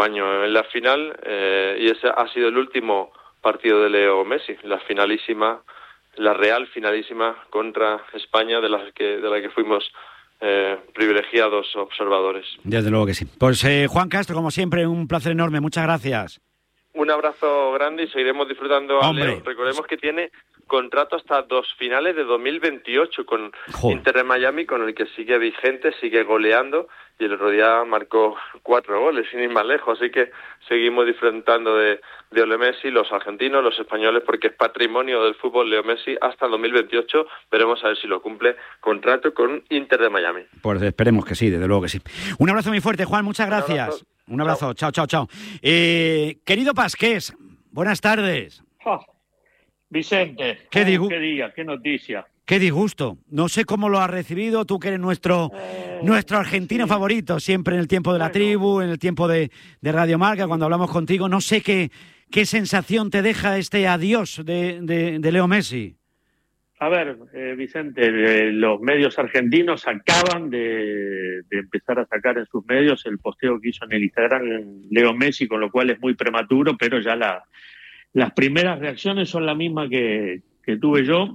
año en la final, y ese ha sido el último partido de Leo Messi, la real finalísima contra España, de la que fuimos privilegiados observadores. Desde luego que sí. Pues Juan Castro, como siempre, un placer enorme. Muchas gracias. Un abrazo grande y seguiremos disfrutando a Leo. Recordemos que tiene contrato hasta 2 finales de 2028 con Inter de Miami, con el que sigue vigente, sigue goleando, y el otro día marcó 4 goles, sin ir más lejos. Así que seguimos disfrutando de Leo Messi, los argentinos, los españoles, porque es patrimonio del fútbol Leo Messi hasta 2028. Veremos a ver si lo cumple. Contrato con Inter de Miami. Pues esperemos que sí, desde luego que sí. Un abrazo muy fuerte, Juan, muchas gracias. Un abrazo, chao. Querido Pasqués, buenas tardes. Vicente, qué día, qué noticia. Qué disgusto. No sé cómo lo has recibido, tú que eres nuestro argentino favorito, siempre en el tiempo de la tribu, en el tiempo de Radio Marca, cuando hablamos contigo. No sé qué sensación te deja este adiós de Leo Messi. A ver, Vicente, los medios argentinos acaban de empezar a sacar en sus medios el posteo que hizo en el Instagram Leo Messi, con lo cual es muy prematuro, pero ya las primeras reacciones son las mismas que tuve yo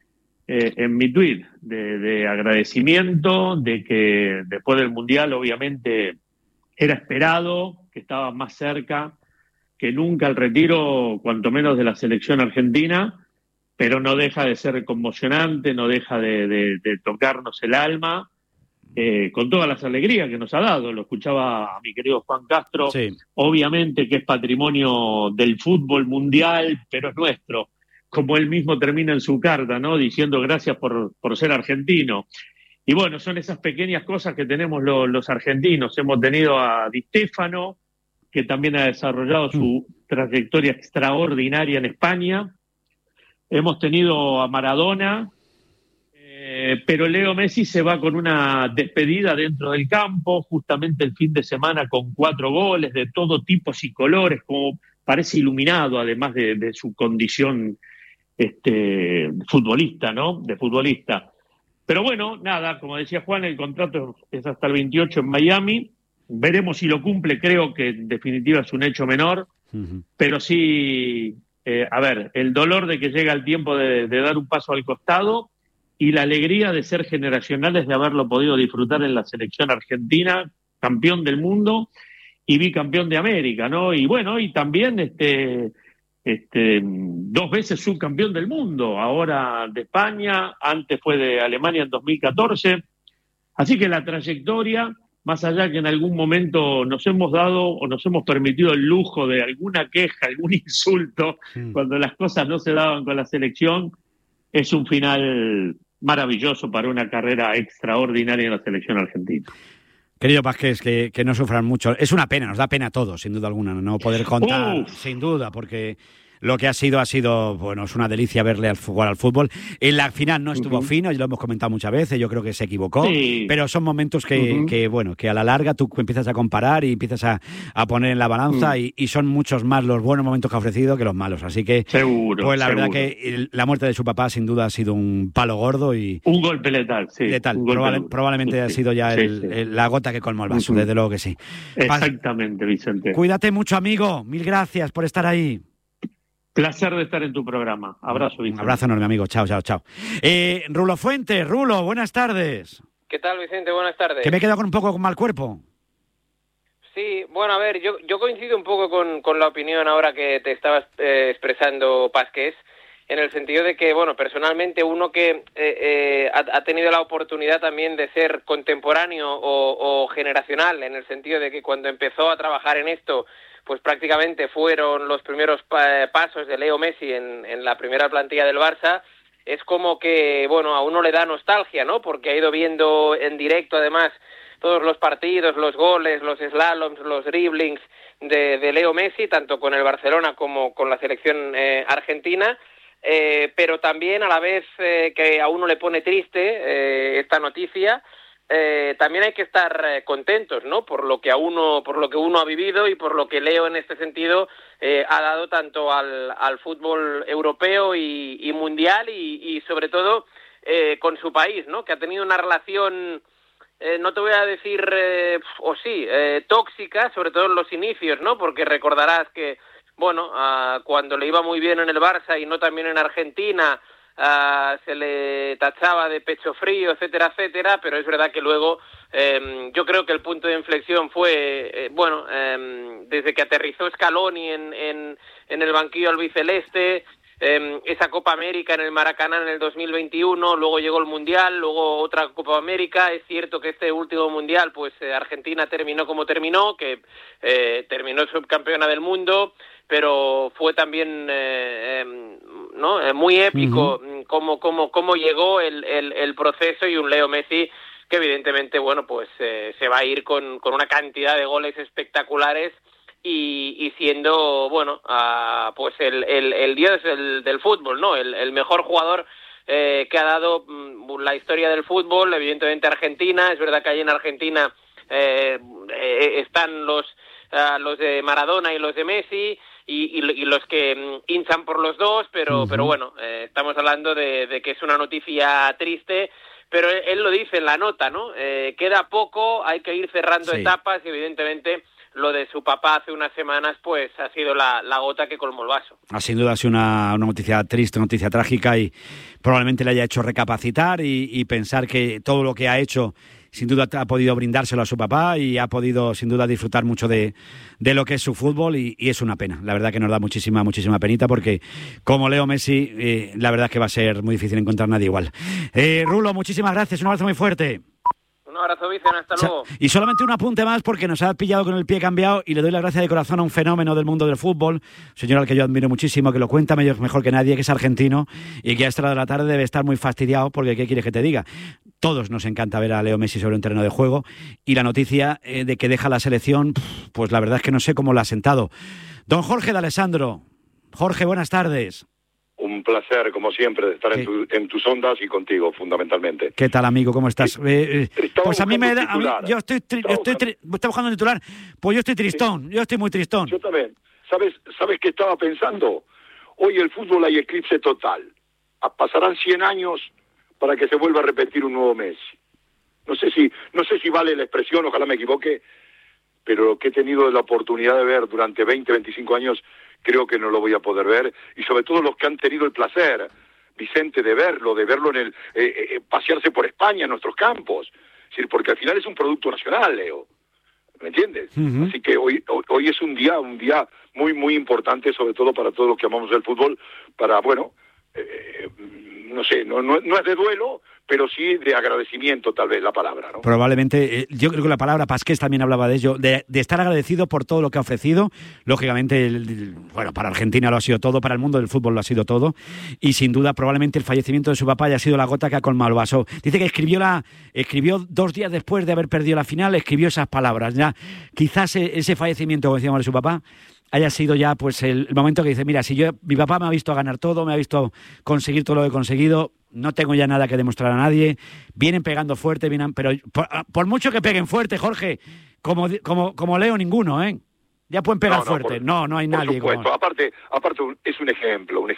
en mi tuit, de agradecimiento, de que después del Mundial obviamente era esperado, que estaba más cerca que nunca el retiro, cuanto menos de la selección argentina, pero no deja de ser conmocionante, no deja de tocarnos el alma, con todas las alegrías que nos ha dado. Lo escuchaba a mi querido Juan Castro, sí. Obviamente que es patrimonio del fútbol mundial, pero es nuestro, como él mismo termina en su carta, ¿no? Diciendo gracias por ser argentino. Y bueno, son esas pequeñas cosas que tenemos los argentinos. Hemos tenido a Di Stéfano, que también ha desarrollado su trayectoria extraordinaria en España. Hemos tenido a Maradona, pero Leo Messi se va con una despedida dentro del campo, justamente el fin de semana, con 4 goles de todo tipo y colores, como parece iluminado, además de su condición futbolista, ¿no? De futbolista. Pero bueno, nada, como decía Juan, el contrato es hasta el 28 en Miami. Veremos si lo cumple, creo que en definitiva es un hecho menor, pero sí, a ver, el dolor de que llega el tiempo de dar un paso al costado y la alegría de ser generacionales, de haberlo podido disfrutar en la selección argentina, campeón del mundo y bicampeón de América, ¿no? Y bueno, y también 2 veces subcampeón del mundo, ahora de España, antes fue de Alemania en 2014. Así que la trayectoria, más allá que en algún momento nos hemos dado o nos hemos permitido el lujo de alguna queja, algún insulto, cuando las cosas no se daban con la selección, es un final maravilloso para una carrera extraordinaria en la selección argentina. Querido Pasqués, que no sufran mucho. Es una pena, nos da pena a todos, sin duda alguna, no poder contar, sin duda, porque lo que ha sido, bueno, es una delicia verle jugar al fútbol. En la final no estuvo fino, y lo hemos comentado muchas veces, yo creo que se equivocó, pero son momentos que a la larga tú empiezas a comparar y empiezas a poner en la balanza y son muchos más los buenos momentos que ha ofrecido que los malos. Así que, seguro, pues la verdad que la muerte de su papá sin duda ha sido un palo gordo y un golpe letal, sí. Letal. Probablemente ha sido ya la gota que colmó el vaso, desde luego que sí. Exactamente, Vicente. Cuídate mucho, amigo. Mil gracias por estar ahí. Placer de estar en tu programa. Abrazo, Vicente. Un abrazo enorme, amigo. Chao. Rulo Fuentes, Rulo, buenas tardes. ¿Qué tal, Vicente? Buenas tardes. Que me he quedado con un poco con mal cuerpo. Sí, bueno, a ver, yo coincido un poco con la opinión ahora que te estabas expresando, Pasqués, en el sentido de que, bueno, personalmente uno que ha tenido la oportunidad también de ser contemporáneo o generacional, en el sentido de que cuando empezó a trabajar en esto, pues prácticamente fueron los primeros pasos de Leo Messi en la primera plantilla del Barça. Es como que, bueno, a uno le da nostalgia, ¿no? Porque ha ido viendo en directo, además, todos los partidos, los goles, los slaloms, los driblings de Leo Messi, tanto con el Barcelona como con la selección argentina. Pero también a la vez que a uno le pone triste esta noticia, también hay que estar contentos, ¿no? Por lo que uno ha vivido y por lo que Leo en este sentido ha dado tanto al fútbol europeo y mundial y sobre todo con su país, ¿no? Que ha tenido una relación no te voy a decir, tóxica, sobre todo en los inicios, ¿no? Porque recordarás que, bueno, cuando le iba muy bien en el Barça y no también en Argentina, se le tachaba de pecho frío, etcétera, etcétera, pero es verdad que luego yo creo que el punto de inflexión fue, desde que aterrizó Scaloni en el banquillo albiceleste, esa Copa América en el Maracaná en el 2021, luego llegó el Mundial, luego otra Copa América. Es cierto que este último Mundial, pues Argentina terminó como terminó, que terminó subcampeona del mundo, pero fue también muy épico cómo llegó el proceso, y un Leo Messi que evidentemente, bueno, pues se va a ir con una cantidad de goles espectaculares, y siendo, bueno, pues el dios del fútbol, ¿no? El mejor jugador que ha dado la historia del fútbol. Evidentemente Argentina, es verdad que ahí en Argentina están los de Maradona y los de Messi, y los que hinchan por los dos, pero bueno, estamos hablando de que es una noticia triste, pero él lo dice en la nota, ¿no? Queda poco, hay que ir cerrando etapas, y evidentemente lo de su papá hace unas semanas pues ha sido la gota que colmó el vaso. Sin duda ha sido una noticia triste, una noticia trágica, y probablemente le haya hecho recapacitar y pensar que todo lo que ha hecho sin duda ha podido brindárselo a su papá, y ha podido sin duda disfrutar mucho de lo que es su fútbol, y es una pena. La verdad que nos da muchísima penita, porque como Leo Messi, la verdad que va a ser muy difícil encontrar nadie igual. Rulo, muchísimas gracias, un abrazo muy fuerte. Un abrazo, Vicen, hasta luego. Y solamente un apunte más, porque nos ha pillado con el pie cambiado, y le doy la gracia de corazón a un fenómeno del mundo del fútbol, señor al que yo admiro muchísimo, que lo cuenta mejor que nadie, que es argentino, y que a esta hora de la tarde debe estar muy fastidiado, porque ¿qué quieres que te diga? Todos nos encanta ver a Leo Messi sobre un terreno de juego, y la noticia de que deja la selección, pues la verdad es que no sé cómo la ha sentado. Don Jorge D'Alessandro. Jorge, buenas tardes. Un placer, como siempre, de estar en tus ondas y contigo, fundamentalmente. ¿Qué tal, amigo? ¿Cómo estás? Pues a mí me da... yo estoy buscando un titular. Pues yo estoy tristón, yo estoy muy tristón. Yo también. ¿Sabes qué estaba pensando? Hoy el fútbol hay eclipse total. Pasarán 100 años para que se vuelva a repetir un nuevo Messi. No sé si vale la expresión, ojalá me equivoque, pero lo que he tenido la oportunidad de ver durante 20, 25 años, creo que no lo voy a poder ver, y sobre todo los que han tenido el placer, Vicente, de verlo en el pasearse por España, en nuestros campos, es decir, porque al final es un producto nacional, Leo, ¿me entiendes? Uh-huh. Así que hoy es un día muy, muy importante, sobre todo para todos los que amamos el fútbol, para, bueno, no sé, no es de duelo, pero sí de agradecimiento, tal vez la palabra, ¿no? Probablemente, yo creo que la palabra, Pasqués también hablaba de ello, de estar agradecido por todo lo que ha ofrecido. Lógicamente, bueno, para Argentina lo ha sido todo, para el mundo del fútbol lo ha sido todo, y sin duda probablemente el fallecimiento de su papá haya sido la gota que ha colmado el vaso. Dice que escribió 2 días después de haber perdido la final, escribió esas palabras. Ya quizás ese fallecimiento, como decíamos, de su papá, haya sido ya pues el momento que dice, mira, si mi papá me ha visto ganar todo, me ha visto conseguir todo lo que he conseguido, no tengo ya nada que demostrar a nadie. Vienen pegando fuerte, pero por mucho que peguen fuerte, Jorge, como Leo, ninguno, ¿eh? Ya pueden pegar fuerte. No hay nadie. Por supuesto. Aparte es un ejemplo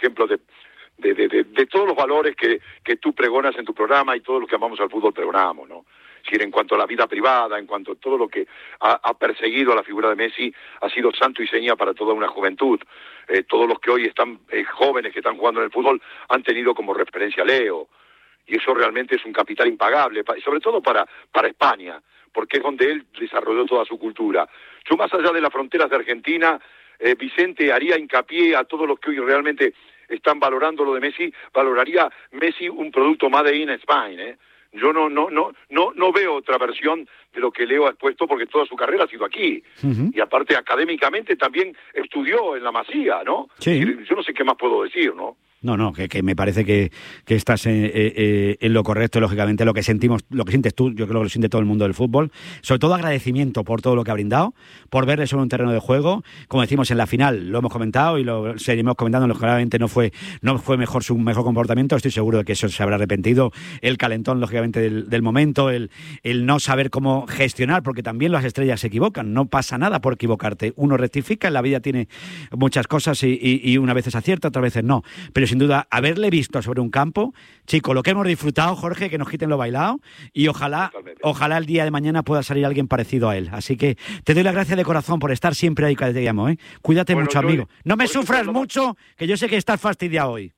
de todos los valores que tú pregonas en tu programa, y todos los que amamos al fútbol pregonamos, ¿no? Es decir, en cuanto a la vida privada, en cuanto a todo lo que ha perseguido a la figura de Messi, ha sido santo y seña para toda una juventud. Todos los que hoy están jóvenes que están jugando en el fútbol han tenido como referencia a Leo, y eso realmente es un capital impagable, sobre todo para España, porque es donde él desarrolló toda su cultura. Yo, más allá de las fronteras de Argentina, Vicente, haría hincapié a todos los que hoy realmente están valorando lo de Messi, valoraría Messi un producto made in Spain, ¿eh? Yo no veo otra versión de lo que Leo ha expuesto, porque toda su carrera ha sido aquí. Uh-huh. Y aparte, académicamente también estudió en la Masía, ¿no? Sí. Yo no sé qué más puedo decir, ¿no? No, que me parece que estás en lo correcto, lógicamente, lo que sentimos, lo que sientes tú, yo creo que lo siente todo el mundo del fútbol. Sobre todo agradecimiento por todo lo que ha brindado, por verle sobre un terreno de juego. Como decimos en la final, lo hemos comentado y lo seguiremos comentando, lógicamente no fue mejor su mejor comportamiento, estoy seguro de que eso se habrá arrepentido. El calentón, lógicamente, del momento, el no saber cómo gestionar, porque también las estrellas se equivocan, no pasa nada por equivocarte. Uno rectifica, en la vida tiene muchas cosas y unas veces acierta, otras veces no. Pero sin duda, haberle visto sobre un campo, chico, lo que hemos disfrutado, Jorge, que nos quiten lo bailado, y ojalá el día de mañana pueda salir alguien parecido a él. Así que te doy las gracias de corazón por estar siempre ahí cada día que te llamo, ¿eh? Cuídate mucho, amigo. No me sufras mucho, que yo sé que estás fastidiado hoy.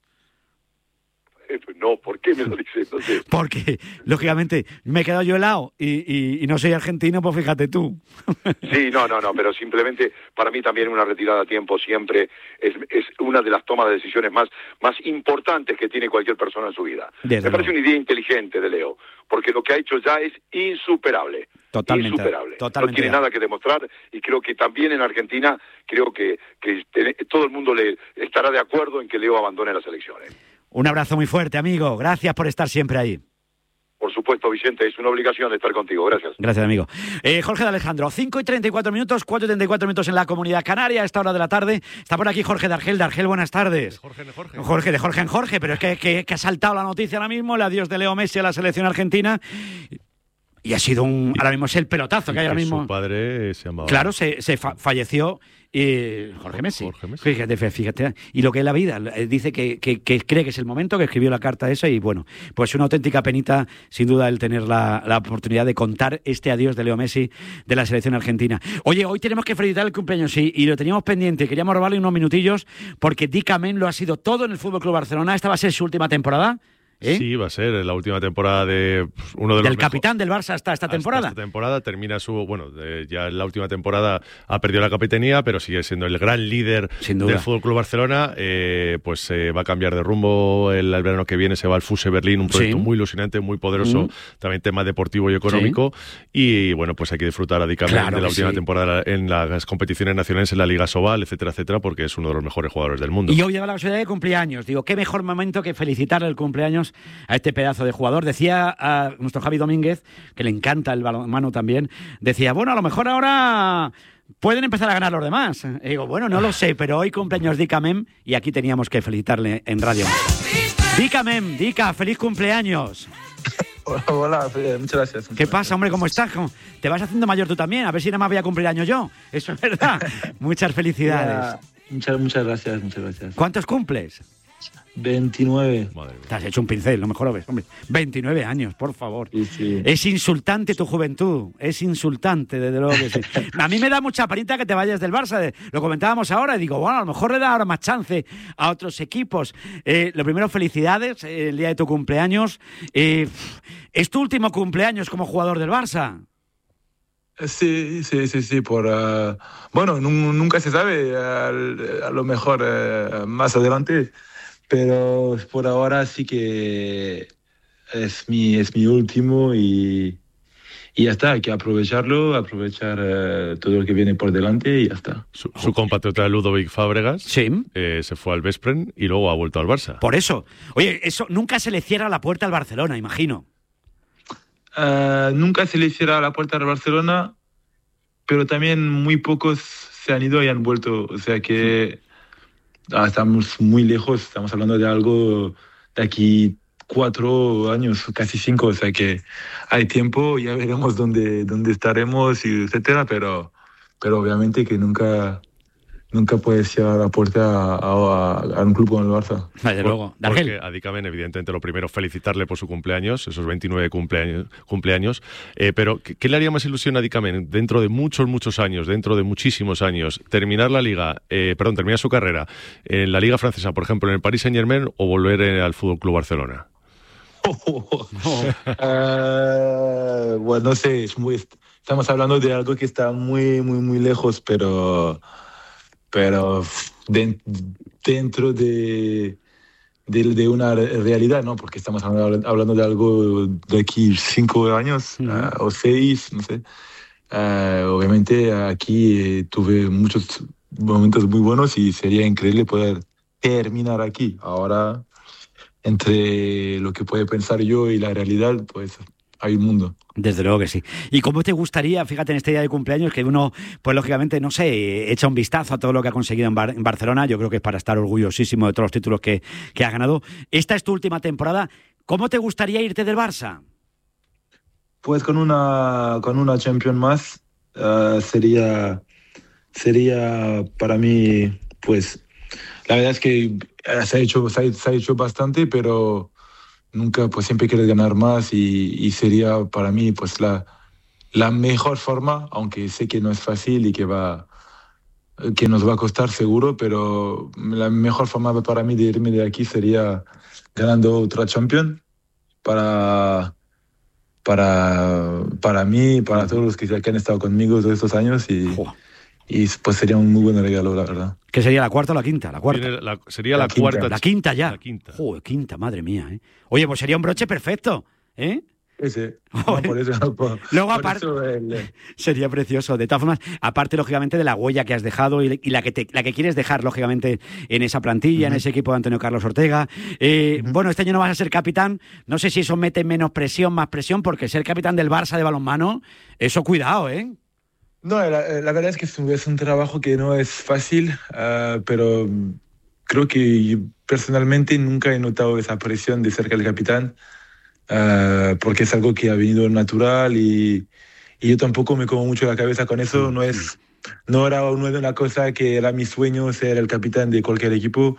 No, ¿por qué me lo dices? No sé. Porque, lógicamente, me he quedado yo helado y no soy argentino, pues fíjate tú. Sí, no, pero simplemente para mí también una retirada a tiempo siempre es una de las tomas de decisiones más importantes que tiene cualquier persona en su vida. Me parece una idea inteligente de Leo, porque lo que ha hecho ya es insuperable. Totalmente. Insuperable. No tiene nada que demostrar y creo que también en Argentina, creo que todo el mundo le estará de acuerdo en que Leo abandone las elecciones. Un abrazo muy fuerte, amigo. Gracias por estar siempre ahí. Por supuesto, Vicente, es una obligación estar contigo. Gracias. Gracias, amigo. Jorge de Alejandro, 5:34, 4:34 en la Comunidad Canaria, a esta hora de la tarde. Está por aquí Jorge de Argel. De Argel, buenas tardes. Jorge de Jorge en Jorge, pero es que ha saltado la noticia ahora mismo, el adiós de Leo Messi a la selección argentina. Y ha sido ahora mismo es el pelotazo que hay ahora mismo. Su padre se llamaba... Claro, falleció Jorge Messi. Fíjate. Y lo que es la vida. Dice que cree que es el momento, que escribió la carta esa y bueno, pues una auténtica penita, sin duda, el tener la oportunidad de contar este adiós de Leo Messi de la selección argentina. Oye, hoy tenemos que felicitar el cumpleaños, sí, y lo teníamos pendiente. Queríamos robarle unos minutillos porque Dick Amen lo ha sido todo en el FC Barcelona. Esta va a ser su última temporada. Sí, va a ser la última temporada de uno de los capitán del Barça hasta esta temporada. Esta temporada termina ya en la última temporada ha perdido la capitanía, pero sigue siendo el gran líder del FC Barcelona. Pues va a cambiar de rumbo el verano que viene, se va al FUSE Berlín, un proyecto muy ilusionante, muy poderoso, también tema deportivo y económico. Y bueno, pues hay que disfrutar radicalmente de la última temporada en las competiciones nacionales, en la Liga Sobal, etcétera, porque es uno de los mejores jugadores del mundo. Y hoy llega la posibilidad de cumpleaños. Digo, qué mejor momento que felicitarle el cumpleaños a este pedazo de jugador. Decía a nuestro Javi Domínguez, que le encanta el balonmano también, decía, bueno, a lo mejor ahora pueden empezar a ganar los demás. Y digo, bueno, no lo sé, pero hoy cumpleaños Dick Amen y aquí teníamos que felicitarle en radio. Dick Amen, Dica, feliz cumpleaños. Hola, muchas gracias. ¿Qué pasa, hombre? ¿Cómo estás? Te vas haciendo mayor tú también, a ver si nada más voy a cumplir años yo. Eso es verdad. Muchas felicidades. Muchas gracias. ¿Cuántos cumples? 29. Te has hecho un pincel, lo mejor lo ves, hombre. 29 años, por favor. Sí. Es insultante tu juventud, es insultante, desde luego que sí. A mí me da mucha penita que te vayas del Barça, lo comentábamos ahora, y digo, bueno, a lo mejor le da ahora más chance a otros equipos. Lo primero, felicidades, el día de tu cumpleaños. ¿Es tu último cumpleaños como jugador del Barça? Sí, bueno, nunca se sabe, a lo mejor más adelante. Pero por ahora sí que es mi último y ya está, hay que aprovechar todo lo que viene por delante y ya está. Su compatriota Ludovic Fábregas se fue al Veszprém y luego ha vuelto al Barça. Por eso. Oye, eso nunca se le cierra la puerta al Barcelona, imagino. Nunca se le cierra la puerta al Barcelona, pero también muy pocos se han ido y han vuelto. O sea que... estamos muy lejos, estamos hablando de algo de aquí 4 años, casi 5, o sea que hay tiempo, ya veremos dónde estaremos, y etcétera, pero obviamente que nunca puedes cerrar la puerta a un club como el Barça. Desde luego. Porque a Dick Amen, evidentemente, lo primero, felicitarle por su cumpleaños, esos 29 cumpleaños. Pero, ¿qué le haría más ilusión a Dick Amen dentro de muchos años, dentro de muchísimos años, terminar su carrera en la Liga Francesa, por ejemplo, en el Paris Saint-Germain, o volver al FC Barcelona? Bueno, no sé, estamos hablando de algo que está muy lejos, pero dentro de una realidad, ¿no? Porque estamos hablando de algo de aquí 5 años o 6, no sé. Obviamente aquí tuve muchos momentos muy buenos y sería increíble poder terminar aquí. Ahora, entre lo que puede pensar yo y la realidad, pues hay un mundo. Desde luego que sí. ¿Y cómo te gustaría, fíjate, en este día de cumpleaños, que uno, pues lógicamente, no sé, echa un vistazo a todo lo que ha conseguido en Barcelona? Yo creo que es para estar orgullosísimo de todos los títulos que ha ganado. Esta es tu última temporada. ¿Cómo te gustaría irte del Barça? Pues con una Champions más sería para mí, pues la verdad es que se ha hecho bastante, pero nunca, pues siempre quieres ganar más y sería para mí pues la mejor forma, aunque sé que no es fácil y que nos va a costar seguro, pero la mejor forma para mí de irme de aquí sería ganando otra Champions para mí, para todos los que han estado conmigo todos estos años y pues sería un muy buen regalo, la verdad. ¿Qué sería, la cuarta o la quinta? La cuarta. Sería la cuarta. La quinta ya. La quinta. Joder, quinta, madre mía, ¿eh? Oye, pues sería un broche perfecto, ¿eh? Sí. No, por eso, luego, aparte, sería precioso. De todas formas, aparte, lógicamente, de la huella que has dejado y la que quieres dejar, lógicamente, en esa plantilla, en ese equipo de Antonio Carlos Ortega. Bueno, este año no vas a ser capitán. No sé si eso mete menos presión, más presión, porque ser capitán del Barça de balonmano, eso cuidado, ¿eh? No, la verdad es que es un trabajo que no es fácil, pero creo que yo, personalmente, nunca he notado esa presión de ser el capitán. Porque es algo que ha venido natural y yo tampoco me como mucho la cabeza con eso. No era una cosa que era mi sueño ser el capitán de cualquier equipo.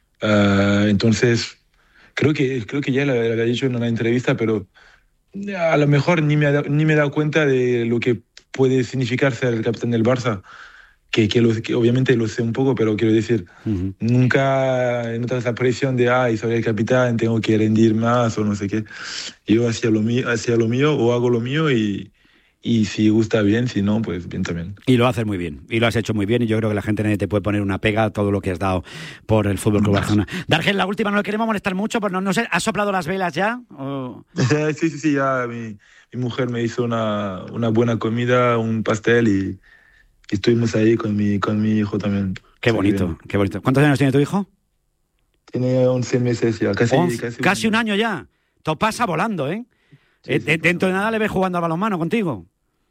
Entonces creo que ya lo había dicho en una entrevista, pero a lo mejor ni me he dado cuenta de lo que puede significar ser el capitán del Barça. Que obviamente lo sé un poco, pero quiero decir, nunca he notado esa presión de soy el capitán, tengo que rendir más o no sé qué. Yo hacía lo mío o hago lo mío y si gusta bien, si no, pues bien también. Y lo haces muy bien, y lo has hecho muy bien, y yo creo que la gente nadie te puede poner una pega a todo lo que has dado por el Fútbol Club Barcelona. Dargel, la última, no le queremos molestar mucho, pero no sé, ¿has soplado las velas ya? ¿O? Sí, ya mi mujer me hizo una buena comida, un pastel y estuvimos ahí con mi hijo también. Qué bonito, qué bonito. ¿Cuántos años tiene tu hijo? Tiene 11 meses ya, casi un año ya. Todo pasa volando, ¿eh? Sí, dentro de nada le ves jugando al balonmano contigo.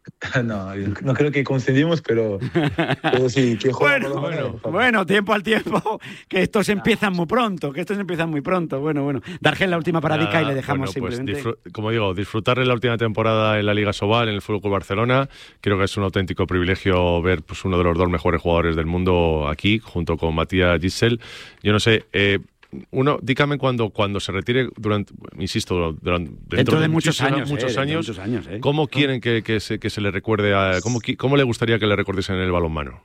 No creo que concedimos, pero sí, que juega bueno, tiempo al tiempo, que estos empiezan muy pronto, Bueno. Dargel, la última paradica y le dejamos simplemente... Como digo, disfrutar de la última temporada en la Liga Sobal, en el Fútbol Club Barcelona. Creo que es un auténtico privilegio ver pues uno de los dos mejores jugadores del mundo aquí, junto con Matías Gisel. Yo no sé... dígame cuando se retire dentro de muchos años, ¿cómo quieren que se le recuerde cómo le gustaría que le recordiesen en el balonmano?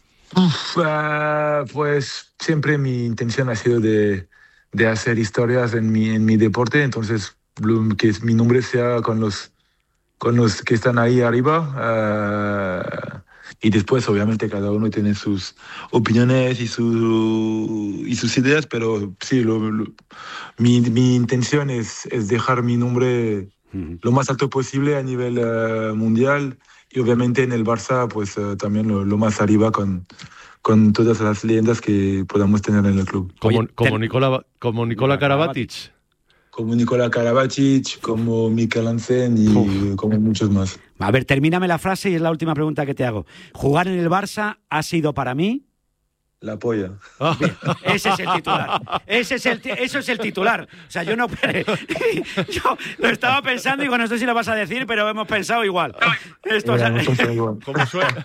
Pues siempre mi intención ha sido de hacer historias en mi deporte, entonces que mi nombre sea con los que están ahí arriba. Y después, obviamente, cada uno tiene sus opiniones y sus ideas, pero sí, mi intención es dejar mi nombre lo más alto posible a nivel mundial y obviamente en el Barça, pues también lo más arriba con todas las leyendas que podamos tener en el club. Como Nikola Karabatic. Como Nikola Karabatic, como Mikel Hansen y como muchos más. A ver, termíname la frase y es la última pregunta que te hago. ¿Jugar en el Barça ha sido para mí? La polla. Bien, ese es el titular. Eso es el titular. O sea, yo no... Yo lo estaba pensando y digo, no sé si lo vas a decir, pero hemos pensado igual. Igual. ¿Cómo suena?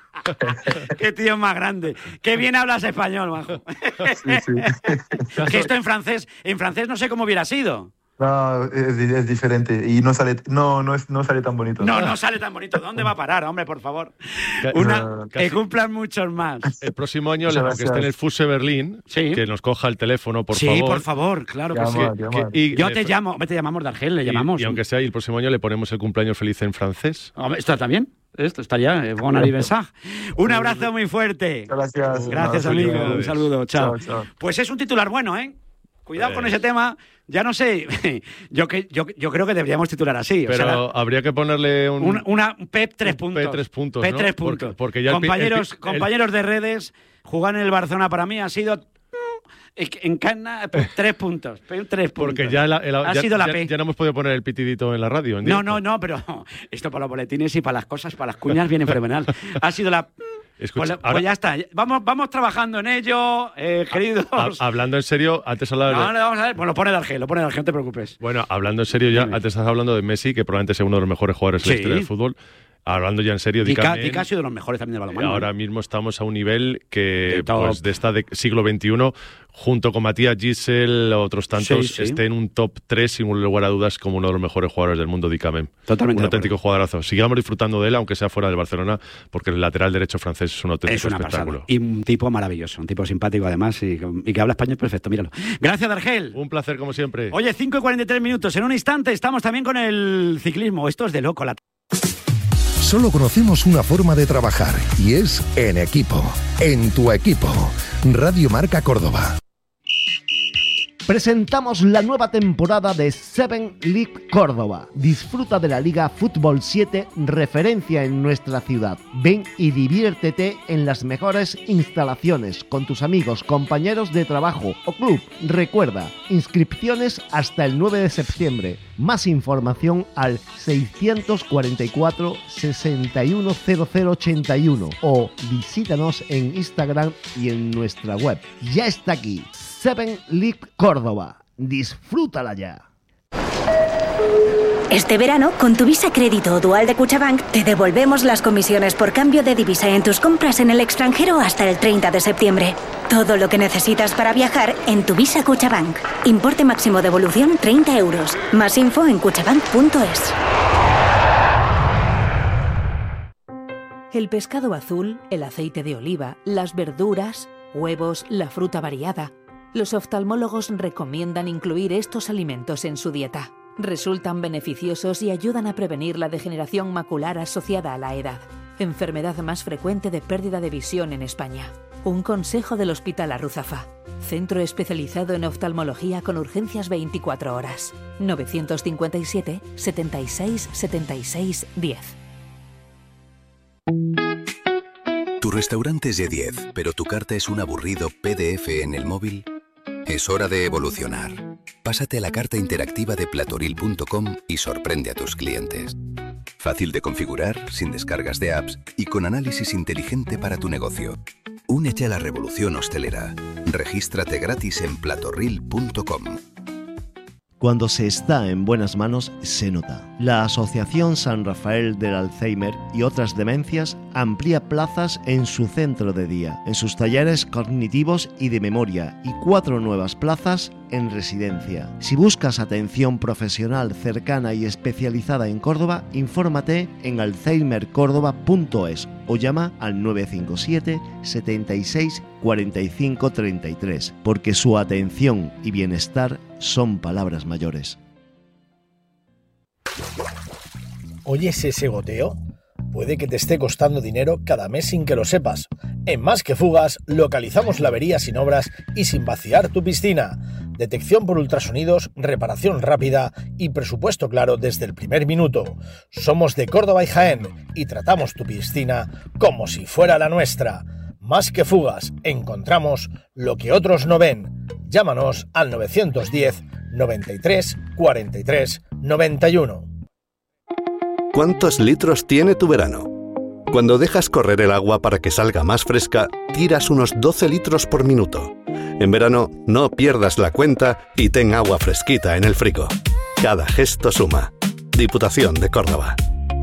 Qué tío más grande. Qué bien hablas español, majo. Sí. Que esto en francés no sé cómo hubiera sido. No, es diferente y no sale tan bonito. No sale tan bonito. ¿Dónde va a parar, hombre, por favor? Que cumplan muchos más. El próximo año, aunque esté en el Fuse Berlín, que nos coja el teléfono, por favor. Sí, por favor, claro que sí. Yo te llamo, te llamamos Dargel, le llamamos. Y aunque sea, y el próximo año le ponemos el cumpleaños feliz en francés. ¿Esto está bien? Esto estaría bon anniversaire. Un abrazo muy fuerte. Gracias, amigo. Un saludo. Chao. Pues es un titular bueno, ¿eh? Cuidado con ese tema. Ya no sé, yo creo que deberíamos titular así. Pero habría que ponerle una PEP 3 puntos. P3 puntos, P3 ¿no? puntos. Porque ya compañeros de redes, jugar en el Barcelona para mí ha sido... En Cana, 3 puntos. 3 puntos. Porque ya sido la P. Ya no hemos podido poner el pitidito en la radio. No, pero esto para los boletines y para las cosas, para las cuñas, viene fenomenal. Ha sido la... Escucha, pues ya está. Vamos trabajando en ello, queridos. Hablando en serio, antes hablaba... vamos a ver. Bueno, lo pone Dargel, no te preocupes. Bueno, hablando en serio ya, antes estás hablando de Messi, que probablemente sea uno de los mejores jugadores de la historia del fútbol. Hablando ya en serio, Dica ha sido de los mejores también del balonmano. Ahora mismo estamos a un nivel que pues, de esta siglo XXI, junto con Matías Gisel, otros tantos, esté en un top 3 sin lugar a dudas como uno de los mejores jugadores del mundo, Dicamem. Totalmente. Un auténtico jugadorazo. Sigamos disfrutando de él, aunque sea fuera del Barcelona, porque el lateral derecho francés es un auténtico espectáculo. Pasada. Y un tipo maravilloso, un tipo simpático además y que habla español perfecto, míralo. Gracias, Dargel. Un placer como siempre. Oye, 5:43 minutos. En un instante estamos también con el ciclismo. Esto es de loco. Solo conocemos una forma de trabajar y es en equipo. En tu equipo. Radio Marca Córdoba. Presentamos la nueva temporada de 7 League Córdoba. Disfruta de la Liga Fútbol 7, referencia en nuestra ciudad. Ven y diviértete en las mejores instalaciones con tus amigos, compañeros de trabajo o club. Recuerda, inscripciones hasta el 9 de septiembre. Más información al 644 610081 o visítanos en Instagram y en nuestra web. Ya está aquí. 7 League Córdoba. Disfrútala ya. Este verano, con tu Visa Crédito o Dual de Cuchabank, te devolvemos las comisiones por cambio de divisa en tus compras en el extranjero hasta el 30 de septiembre. Todo lo que necesitas para viajar en tu Visa Cuchabank. Importe máximo devolución 30 euros. Más info en cuchabank.es. El pescado azul, el aceite de oliva, las verduras, huevos, la fruta variada. Los oftalmólogos recomiendan incluir estos alimentos en su dieta. Resultan beneficiosos y ayudan a prevenir la degeneración macular asociada a la edad, enfermedad más frecuente de pérdida de visión en España. Un consejo del Hospital Arruzafa, centro especializado en oftalmología con urgencias 24 horas. 957 76 76 10. Tu restaurante es Y10, pero tu carta es un aburrido PDF en el móvil. Es hora de evolucionar. Pásate a la carta interactiva de platoril.com y sorprende a tus clientes. Fácil de configurar, sin descargas de apps y con análisis inteligente para tu negocio. Únete a la revolución hostelera. Regístrate gratis en platoril.com. Cuando se está en buenas manos, se nota. La Asociación San Rafael del Alzheimer y otras demencias amplía plazas en su centro de día, en sus talleres cognitivos y de memoria, y 4 nuevas plazas en residencia. Si buscas atención profesional cercana y especializada en Córdoba, infórmate en alzheimercordoba.es o llama al 957 76 45 33, porque su atención y bienestar son palabras mayores. ¿Oyes ese goteo? Puede que te esté costando dinero cada mes sin que lo sepas. En Más que Fugas localizamos la avería sin obras y sin vaciar tu piscina. Detección por ultrasonidos, reparación rápida y presupuesto claro desde el primer minuto. Somos de Córdoba y Jaén y tratamos tu piscina como si fuera la nuestra. Más que Fugas, encontramos lo que otros no ven. Llámanos al 910 93 43 91. ¿Cuántos litros tiene tu verano? Cuando dejas correr el agua para que salga más fresca, tiras unos 12 litros por minuto. En verano, no pierdas la cuenta y ten agua fresquita en el frigo. Cada gesto suma. Diputación de Córdoba.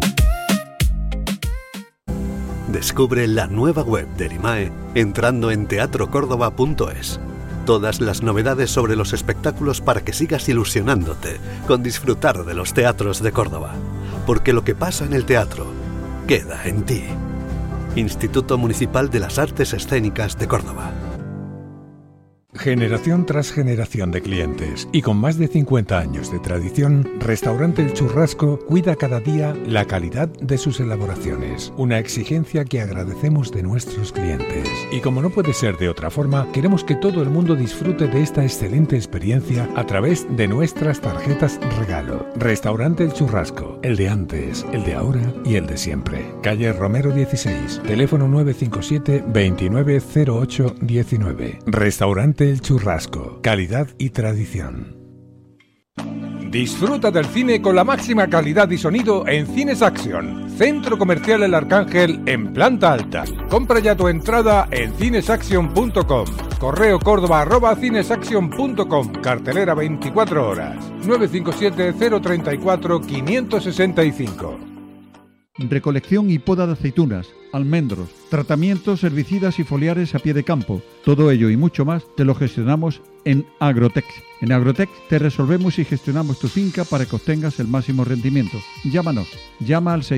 Descubre la nueva web del IMAE entrando en teatrocórdoba.es. Todas las novedades sobre los espectáculos para que sigas ilusionándote con disfrutar de los teatros de Córdoba. Porque lo que pasa en el teatro queda en ti. Instituto Municipal de las Artes Escénicas de Córdoba. Generación tras generación de clientes y con más de 50 años de tradición, Restaurante El Churrasco cuida cada día la calidad de sus elaboraciones, una exigencia que agradecemos de nuestros clientes. Y como no puede ser de otra forma, queremos que todo el mundo disfrute de esta excelente experiencia a través de nuestras tarjetas regalo. Restaurante El Churrasco, el de antes, el de ahora y el de siempre. Calle Romero 16, teléfono 957 2908 19. Restaurante El Churrasco, calidad y tradición. Disfruta del cine con la máxima calidad y sonido en Cines Action, Centro Comercial El Arcángel en planta alta. Compra ya tu entrada en cinesaction.com. Correo córdoba@cinesaction.com. Cartelera 24 horas. 957 034 565. recolección y poda de aceitunas, almendros, tratamientos herbicidas y foliares a pie de campo. Todo ello y mucho más te lo gestionamos en Agrotech. En Agrotech te resolvemos y gestionamos tu finca para que obtengas el máximo rendimiento. Llámanos. Llama al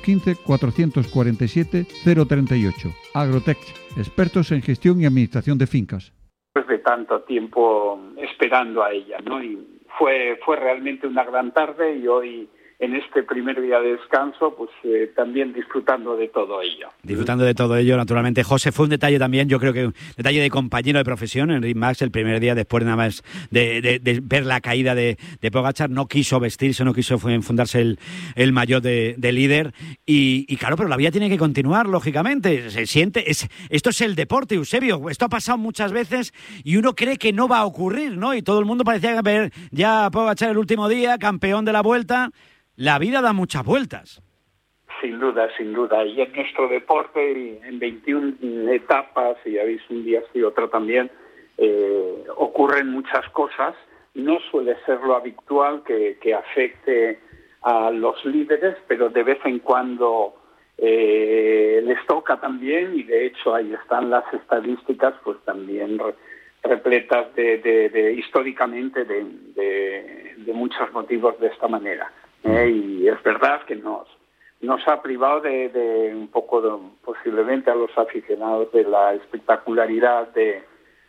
615-447-038. Agrotech, expertos en gestión y administración de fincas. Después de tanto tiempo esperando a ella, ¿no? Y fue realmente una gran tarde, y hoy, en este primer día de descanso, pues también disfrutando de todo ello. Disfrutando de todo ello, naturalmente. José, fue un detalle también, yo creo que un detalle de compañero de profesión. Enric Mas, el primer día, después nada más de ver la caída de Pogačar, no quiso vestirse, no quiso enfundarse el maillot de líder. Y claro, pero la vida tiene que continuar, lógicamente. Se siente, esto es el deporte, Eusebio. Esto ha pasado muchas veces y uno cree que no va a ocurrir, ¿no? Y todo el mundo parecía ver ya a Pogačar el último día, campeón de la Vuelta. La vida da muchas vueltas. Sin duda. Y en nuestro deporte, en 21 etapas, y ya veis, un día sí, otro también, ocurren muchas cosas. No suele ser lo habitual que afecte a los líderes, pero de vez en cuando les toca también, y de hecho ahí están las estadísticas, pues también repletas históricamente de muchos motivos de esta manera. Y es verdad que nos ha privado de un poco, posiblemente, a los aficionados de la espectacularidad de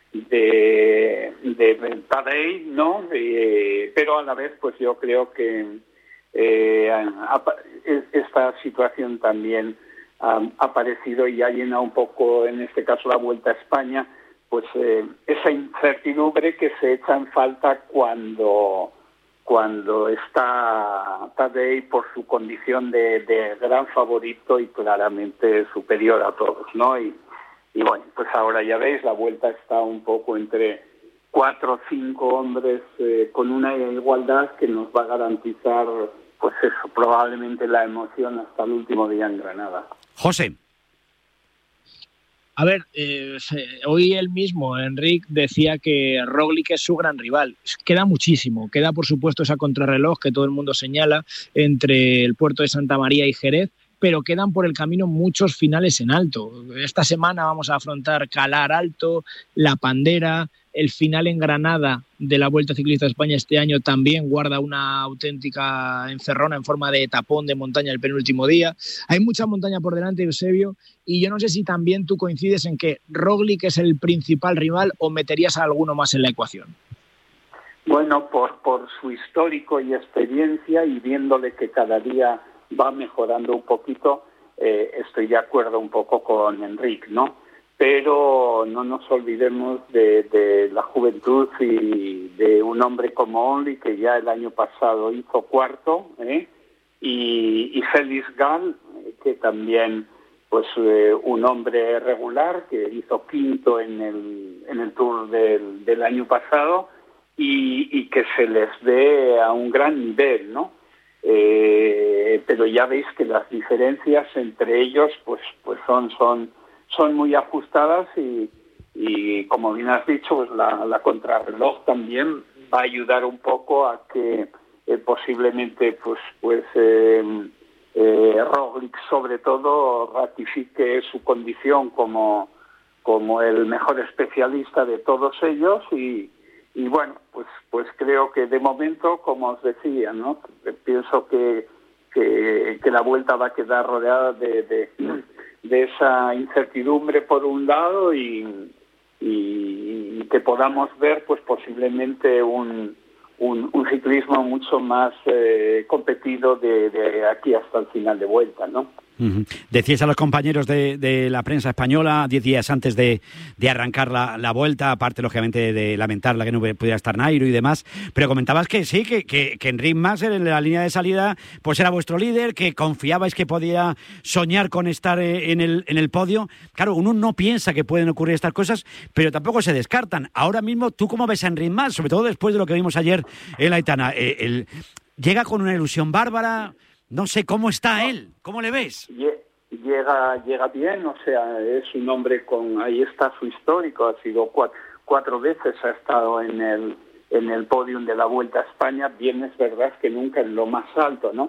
Tadej, ¿no? Pero a la vez, pues yo creo que esta situación también ha aparecido y ha llenado un poco, en este caso, la Vuelta a España, pues esa incertidumbre que se echa en falta cuando está Tadej por su condición de gran favorito y claramente superior a todos, ¿no? Y bueno, pues ahora ya veis, la Vuelta está un poco entre 4 o 5 hombres con una igualdad que nos va a garantizar, pues eso, probablemente la emoción hasta el último día en Granada. José. A ver, hoy él mismo, Enric, decía que Roglic es su gran rival. Queda muchísimo. Queda, por supuesto, esa contrarreloj que todo el mundo señala entre el puerto de Santa María y Jerez, pero quedan por el camino muchos finales en alto. Esta semana vamos a afrontar Calar Alto, La Pandera. El final en Granada de la Vuelta Ciclista a España este año también guarda una auténtica encerrona en forma de tapón de montaña el penúltimo día. Hay mucha montaña por delante, Eusebio, y yo no sé si también tú coincides en que Roglic es el principal rival o meterías a alguno más en la ecuación. Bueno, por su histórico y experiencia, y viéndole que cada día va mejorando un poquito, estoy de acuerdo un poco con Enric, ¿no? Pero no nos olvidemos de la juventud y de un hombre como Only, que ya el año pasado hizo cuarto, y Félix Gall, que también, pues un hombre regular, que hizo quinto en el Tour del año pasado, y que se les ve a un gran nivel, ¿no? Pero ya veis que las diferencias entre ellos pues son muy ajustadas, y como bien has dicho, pues la contrarreloj también va a ayudar un poco a que posiblemente Roglic sobre todo ratifique su condición como el mejor especialista de todos ellos, y bueno, pues creo que de momento, como os decía, ¿no? Pienso que la Vuelta va a quedar rodeada de esa incertidumbre por un lado, y que podamos ver pues posiblemente un ciclismo mucho más competido de aquí hasta el final de Vuelta, ¿no? Uh-huh. Decías a los compañeros de la prensa española 10 días antes de arrancar la Vuelta, aparte lógicamente de lamentar la que no pudiera estar Nairo y demás, pero comentabas que sí, que Enric Mas en la línea de salida pues era vuestro líder, que confiabais que podía soñar con estar en el podio. Claro, uno no piensa que pueden ocurrir estas cosas, pero tampoco se descartan. Ahora mismo, ¿tú cómo ves a Enric Mas? Sobre todo después de lo que vimos ayer en la Aitana. Llega con una ilusión bárbara. No sé, ¿cómo está él? ¿Cómo le ves? Llega bien, o sea, es un hombre ahí está su histórico, ha sido cuatro veces ha estado en el podium de la Vuelta a España. Bien, es verdad que nunca en lo más alto, ¿no?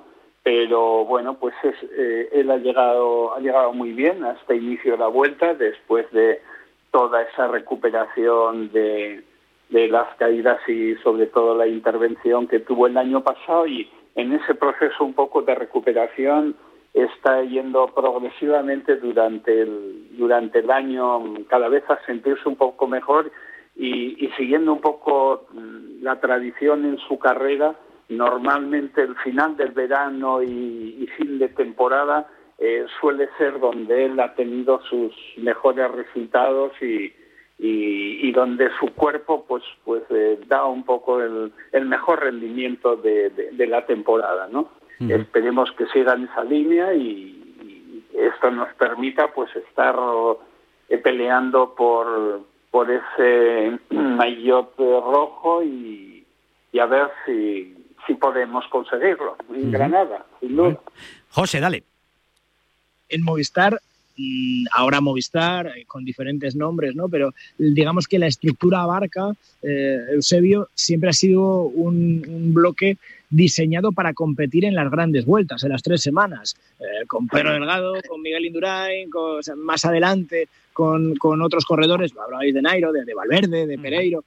pero bueno, pues él ha llegado muy bien a este inicio de la Vuelta, después de toda esa recuperación de las caídas y sobre todo la intervención que tuvo el año pasado, y en ese proceso un poco de recuperación está yendo progresivamente durante el año cada vez a sentirse un poco mejor y siguiendo un poco la tradición en su carrera. Normalmente el final del verano y fin de temporada suele ser donde él ha tenido sus mejores resultados y donde su cuerpo pues da un poco el mejor rendimiento de la temporada, ¿no? Esperemos que siga en esa línea y esto nos permita pues estar peleando por ese maillot rojo y a ver si podemos conseguirlo en Granada, sin duda. José, dale. En Movistar, ahora Movistar, con diferentes nombres, ¿no? Pero digamos que la estructura abarca, Eusebio, siempre ha sido un bloque diseñado para competir en las grandes vueltas, en las 3 semanas, con Pedro Delgado, con Miguel Indurain, más adelante con otros corredores, hablabais de Nairo, de Valverde, de Pereiro.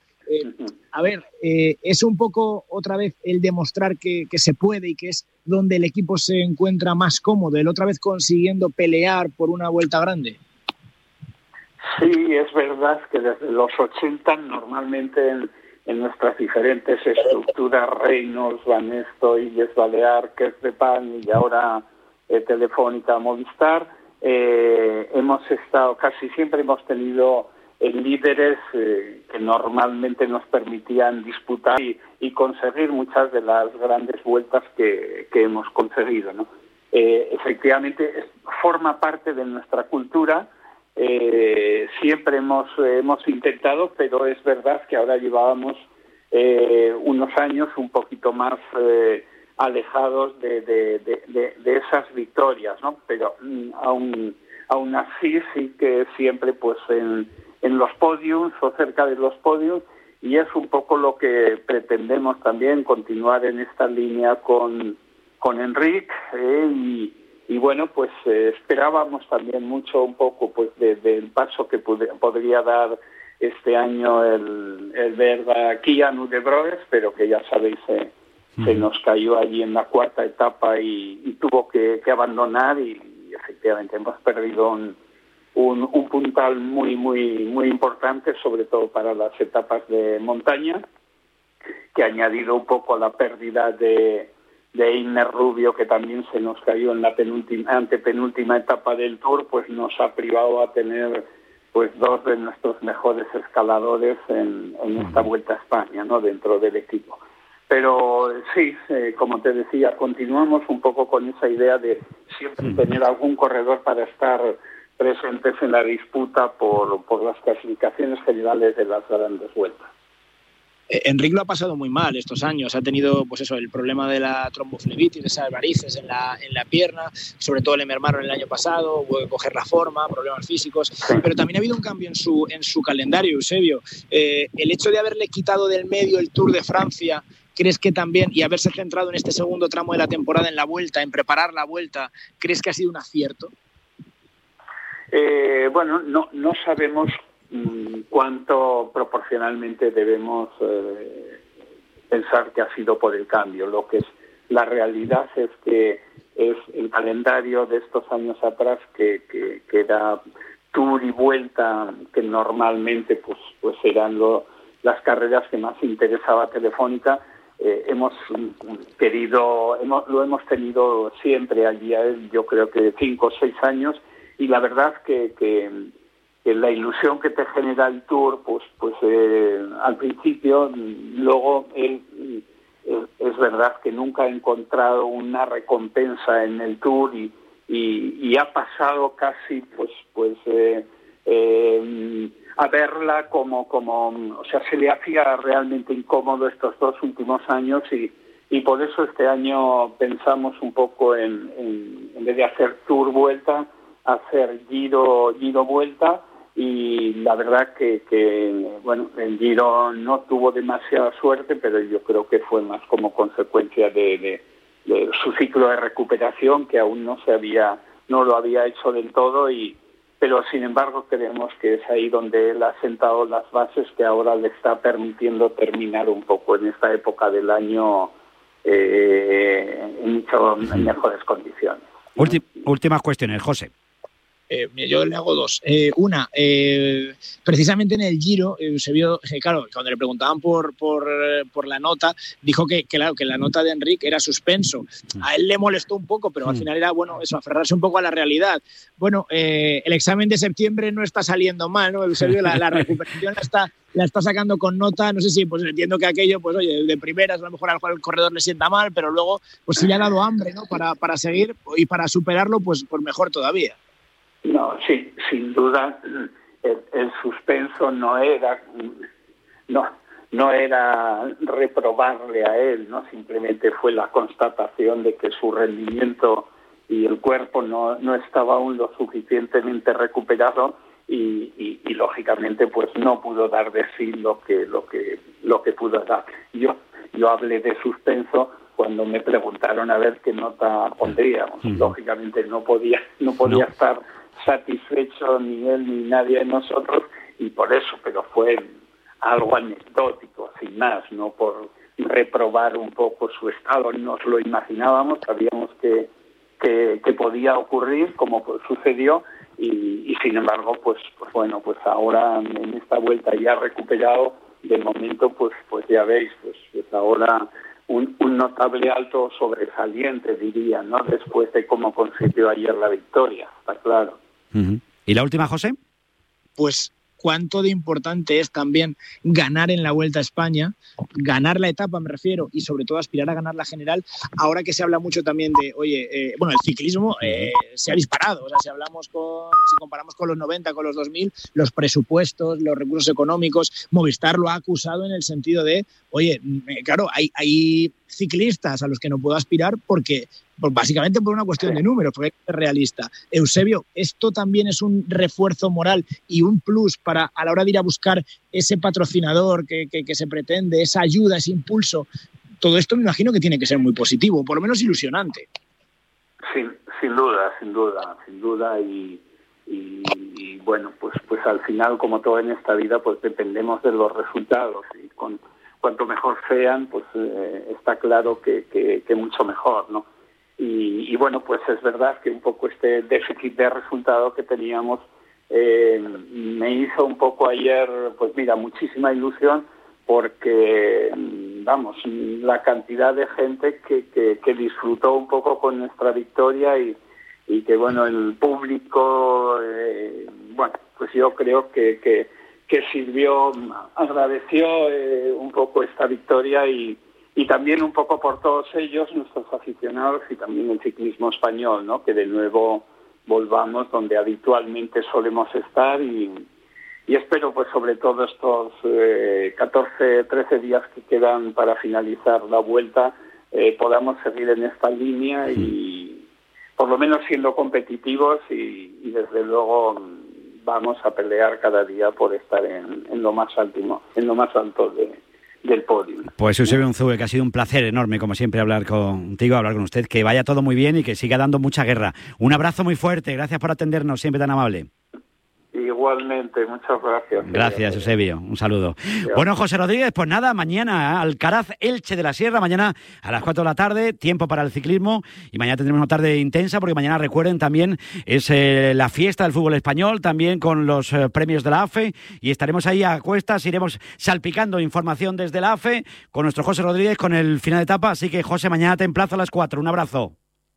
Es un poco otra vez el demostrar que se puede y que es donde el equipo se encuentra más cómodo, el otra vez consiguiendo pelear por una vuelta grande. Sí, es verdad que desde los 80 normalmente en nuestras diferentes estructuras, Reynolds, Banesto, Illes Balear, Kerstepan y ahora Telefónica, Movistar, casi siempre hemos tenido líderes que normalmente nos permitían disputar y conseguir muchas de las grandes vueltas que hemos conseguido, ¿no? Efectivamente, forma parte de nuestra cultura. Siempre hemos intentado, pero es verdad que ahora llevábamos unos años un poquito más alejados de esas victorias, ¿no? Pero aún así sí que siempre pues en los podiums o cerca de los podiums, y es un poco lo que pretendemos también, continuar en esta línea con Enric, y bueno, pues esperábamos también mucho un poco pues del paso que podría dar este año el Berga Kian de Broes, pero que ya sabéis se nos cayó allí en la 4ª etapa y tuvo que abandonar, y efectivamente hemos perdido un puntal muy muy muy importante, sobre todo para las etapas de montaña, que ha añadido un poco a la pérdida de Iner Rubio, que también se nos cayó en la antepenúltima etapa del Tour, pues nos ha privado a tener pues 2 de nuestros mejores escaladores en esta Vuelta a España, ¿no? Dentro del equipo. Pero sí, como te decía, continuamos un poco con esa idea de siempre tener algún corredor para estar presentes en la disputa por las clasificaciones generales de las grandes vueltas. Enric lo ha pasado muy mal estos años, ha tenido pues eso, el problema de la tromboflebitis, de esas varices en la pierna, sobre todo le mermaron el año pasado, hubo que coger la forma, problemas físicos, pero también ha habido un cambio en su calendario, Eusebio. El hecho de haberle quitado del medio el Tour de Francia, ¿crees que también, y haberse centrado en este segundo tramo de la temporada en la Vuelta, en preparar la Vuelta, crees que ha sido un acierto? Bueno, no sabemos cuánto proporcionalmente debemos pensar que ha sido por el cambio. Lo que es la realidad es que es el calendario de estos años atrás que era Tour y Vuelta, que normalmente pues eran las carreras que más interesaba a Telefónica. Lo hemos tenido siempre allí, yo creo que 5 o 6 años, y la verdad que la ilusión que te genera el Tour, pues al principio, luego él es verdad que nunca ha encontrado una recompensa en el Tour y ha pasado casi a verla como o sea, se le hacía realmente incómodo estos 2 últimos años, y por eso este año pensamos un poco en vez de hacer Tour Vuelta, hacer Giro Vuelta. Y la verdad que bueno, el Giro no tuvo demasiada suerte, pero yo creo que fue más como consecuencia de su ciclo de recuperación, que aún no lo había hecho del todo, pero sin embargo creemos que es ahí donde él ha sentado las bases que ahora le está permitiendo terminar un poco en esta época del año en mejores condiciones. Últimas cuestiones, José. Yo le hago dos. Una, precisamente en el Giro se vio, claro, cuando le preguntaban por la nota, dijo que la nota de Enric era suspenso. A él le molestó un poco, pero al final era, bueno, eso, aferrarse un poco a la realidad. Bueno, el examen de septiembre no está saliendo mal, ¿no? Eusebio, la recuperación la está sacando con nota. No sé si, pues entiendo que aquello, pues oye, de primeras a lo mejor al corredor le sienta mal, pero luego, pues si le ha dado hambre, ¿no? Para seguir y para superarlo, pues mejor todavía. No, sí, sin duda el suspenso no era reprobarle a él, no, simplemente fue la constatación de que su rendimiento y el cuerpo no estaba aún lo suficientemente recuperado y lógicamente pues no pudo dar de sí lo que pudo dar. Yo hablé de suspenso cuando me preguntaron a ver qué nota pondríamos. Lógicamente no podía estar satisfecho ni él ni nadie de nosotros, y por eso, pero fue algo anecdótico, sin más, no por reprobar un poco su estado. Nos lo imaginábamos, sabíamos que podía ocurrir, como pues sucedió, y sin embargo, pues bueno, pues ahora en esta vuelta ya recuperado, de momento, pues ya veis, pues ahora un notable alto sobresaliente, diría, ¿no? Después de cómo consiguió ayer la victoria, está claro. ¿Y la última, José? Pues cuánto de importante es también ganar en la Vuelta a España, ganar la etapa me refiero, y sobre todo aspirar a ganar la general, ahora que se habla mucho también de, el ciclismo se ha disparado, o sea, si comparamos con los 90, con los 2000, los presupuestos, los recursos económicos, Movistar lo ha acusado en el sentido de, claro, hay ciclistas a los que no puedo aspirar porque básicamente por una cuestión de números, porque hay que ser realista. Eusebio, ¿esto también es un refuerzo moral y un plus para a la hora de ir a buscar ese patrocinador que se pretende, esa ayuda, ese impulso? Todo esto me imagino que tiene que ser muy positivo, por lo menos ilusionante. Sin duda, y bueno, pues al final, como todo en esta vida, pues dependemos de los resultados, y cuanto mejor sean, pues está claro que mucho mejor, ¿no? Y bueno, pues es verdad que un poco este déficit de resultado que teníamos me hizo un poco ayer, pues mira, muchísima ilusión, porque, vamos, la cantidad de gente que disfrutó un poco con nuestra victoria y que, bueno, el público, bueno, pues yo creo que sirvió, agradeció un poco esta victoria y también un poco por todos ellos, nuestros aficionados, y también el ciclismo español, ¿no? Que de nuevo volvamos donde habitualmente solemos estar y espero, pues sobre todo estos 14, 13 días que quedan para finalizar la vuelta, podamos seguir en esta línea y por lo menos siendo competitivos y desde luego vamos a pelear cada día por estar en lo más alto del podio. Pues Eusebio Unzue, que ha sido un placer enorme, como siempre, hablar con usted, que vaya todo muy bien y que siga dando mucha guerra. Un abrazo muy fuerte, gracias por atendernos, siempre tan amable. Igualmente, muchas gracias. Gracias, Eusebio, un saludo. Bueno, José Rodríguez, pues nada, mañana Alcaraz Elche de la Sierra, mañana a las 4 de la tarde, tiempo para el ciclismo, y mañana tendremos una tarde intensa, porque mañana, recuerden, también es la fiesta del fútbol español, también con los premios de la AFE, y estaremos ahí a cuestas, iremos salpicando información desde la AFE, con nuestro José Rodríguez, con el final de etapa, así que, José, mañana te emplazo a las 4, un abrazo.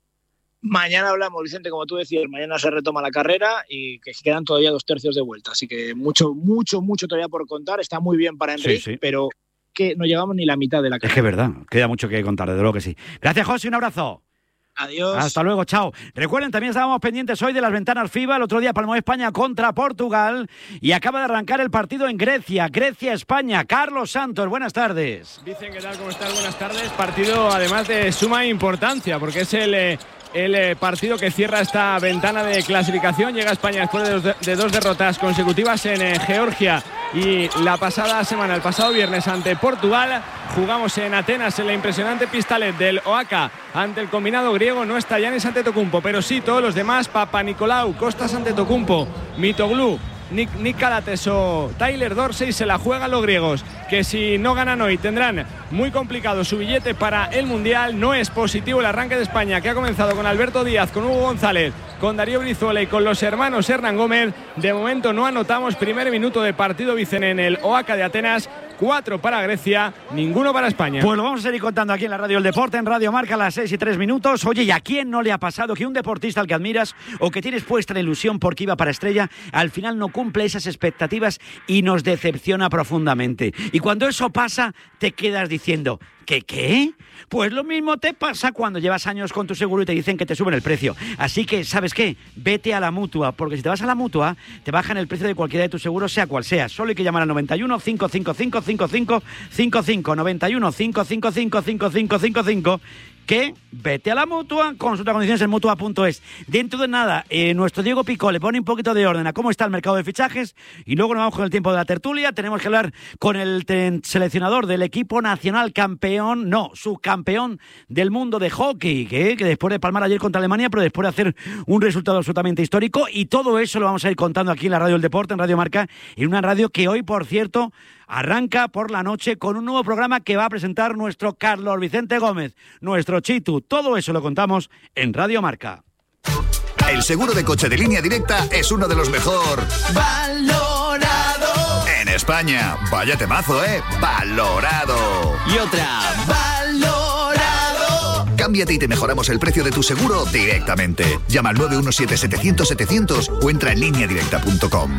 Mañana hablamos, Vicente, como tú decías, mañana se retoma la carrera y que quedan todavía 2 tercios de vuelta, así que mucho todavía por contar, está muy bien para Enric, sí. Pero que no llegamos ni la mitad de la carrera. Es que es verdad, queda mucho que contar, desde luego que sí. Gracias, José, un abrazo. Adiós. Hasta luego, chao. Recuerden, también estábamos pendientes hoy de las ventanas FIBA. El otro día palmó España contra Portugal y acaba de arrancar el partido en Grecia-España. Carlos Santos, buenas tardes. Dicen, ¿qué tal? ¿Cómo estás? Buenas tardes. Partido, además, de suma importancia, porque es el partido que cierra esta ventana de clasificación. Llega España después de 2 derrotas consecutivas en Georgia y la pasada semana, el pasado viernes ante Portugal, jugamos en Atenas en la impresionante Pistalet del Oaca ante el combinado griego. No está Giannis Antetokounmpo, pero sí todos los demás: Papanikolaou, Kostas Antetokounmpo, Mitoglou, Nick Calates o Tyler Dorsey. Se la juegan los griegos, que si no ganan hoy tendrán muy complicado su billete para el Mundial. No es positivo el arranque de España, que ha comenzado con Alberto Díaz, con Hugo González, con Darío Brizuela y con los hermanos Hernán Gómez. De momento no anotamos. Primer minuto de partido, Vicen, en el Oaca de Atenas. 4 para Grecia, ninguno para España. Pues lo vamos a seguir contando aquí en la Radio del Deporte, en Radio Marca, a las 6:03. Oye, ¿y a quién no le ha pasado que un deportista al que admiras o que tienes puesta la ilusión porque iba para estrella, al final no cumple esas expectativas y nos decepciona profundamente? Y cuando eso pasa, te quedas diciendo: ¿Qué? Pues lo mismo te pasa cuando llevas años con tu seguro y te dicen que te suben el precio. Así que, ¿sabes qué? Vete a la Mutua, porque si te vas a la Mutua, te bajan el precio de cualquiera de tus seguros, sea cual sea. Solo hay que llamar al 91 555 5555, 91 555 5555, que vete a la Mutua, consulta condiciones en Mutua.es. Dentro de nada, nuestro Diego Picó le pone un poquito de orden a cómo está el mercado de fichajes y luego nos vamos con el tiempo de la tertulia. Tenemos que hablar con el seleccionador del equipo nacional subcampeón del mundo de hockey, que después de palmar ayer contra Alemania, pero después de hacer un resultado absolutamente histórico, y todo eso lo vamos a ir contando aquí en la Radio del Deporte, en Radio Marca, en una radio que hoy, por cierto, arranca por la noche con un nuevo programa que va a presentar nuestro Carlos Vicente Gómez, nuestro Chitu. Todo eso lo contamos en Radio Marca. El seguro de coche de Línea Directa es uno de los mejor valorado en España. Vaya temazo, valorado. Y otra, valorado. Cámbiate y te mejoramos el precio de tu seguro directamente. Llama al 917-700-700 o entra en lineadirecta.com.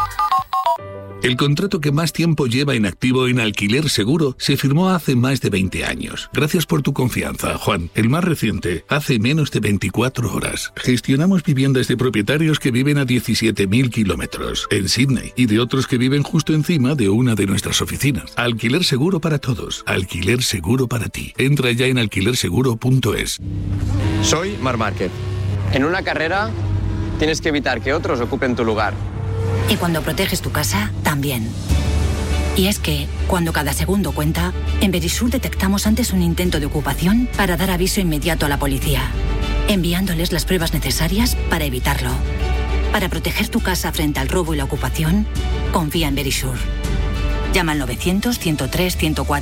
El contrato que más tiempo lleva en activo en Alquiler Seguro se firmó hace más de 20 años. Gracias por tu confianza, Juan. El más reciente, hace menos de 24 horas. Gestionamos viviendas de propietarios que viven a 17.000 kilómetros en Sydney y de otros que viven justo encima de una de nuestras oficinas. Alquiler Seguro para todos. Alquiler Seguro para ti. Entra ya en alquilerseguro.es. Soy Marc Márquez. En una carrera tienes que evitar que otros ocupen tu lugar. Y cuando proteges tu casa, también. Y es que, cuando cada segundo cuenta, en Verisur detectamos antes un intento de ocupación para dar aviso inmediato a la policía, enviándoles las pruebas necesarias para evitarlo. Para proteger tu casa frente al robo y la ocupación, confía en Verisur. Llama al 900-103-104.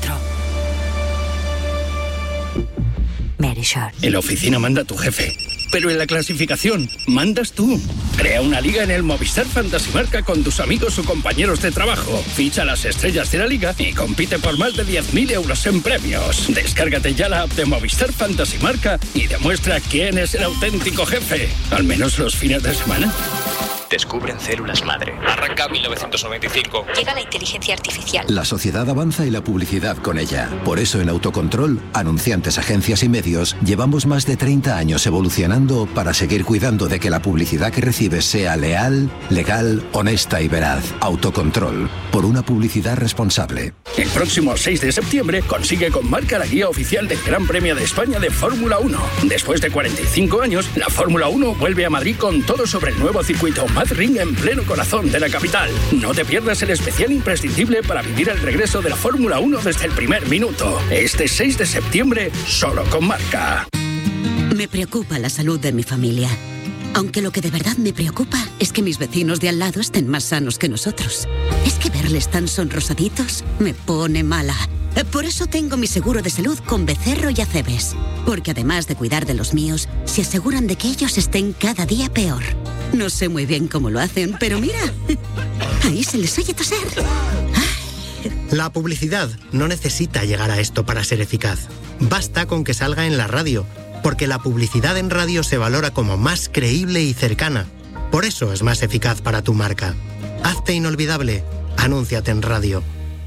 Verisur. En la oficina manda tu jefe, pero en la clasificación mandas tú. Crea una liga en el Movistar Fantasy Marca con tus amigos o compañeros de trabajo. Ficha las estrellas de la liga y compite por más de 10.000 euros en premios. Descárgate ya la app de Movistar Fantasy Marca y demuestra quién es el auténtico jefe. Al menos los fines de semana. Descubren células madre. Arranca 1995. Llega la inteligencia artificial. La sociedad avanza y la publicidad con ella. Por eso en Autocontrol, anunciantes, agencias y medios, llevamos más de 30 años evolucionando para seguir cuidando de que la publicidad que recibes sea leal, legal, honesta y veraz. Autocontrol. Por una publicidad responsable. El próximo 6 de septiembre consigue con Marca la guía oficial del Gran Premio de España de Fórmula 1. Después de 45 años, la Fórmula 1 vuelve a Madrid con todo sobre el nuevo circuito Madrid en pleno corazón de la capital. No te pierdas el especial imprescindible para vivir el regreso de la Fórmula 1 desde el primer minuto. Este 6 de septiembre, solo con Marca. Me preocupa la salud de mi familia. Aunque lo que de verdad me preocupa es que mis vecinos de al lado estén más sanos que nosotros. Es que verles tan sonrosaditos me pone mala. Por eso tengo mi seguro de salud con Becerro y Acebes. Porque además de cuidar de los míos, se aseguran de que ellos estén cada día peor. No sé muy bien cómo lo hacen, pero mira, ahí se les oye toser. La publicidad no necesita llegar a esto para ser eficaz. Basta con que salga en la radio, porque la publicidad en radio se valora como más creíble y cercana. Por eso es más eficaz para tu marca. Hazte inolvidable. Anúnciate en radio.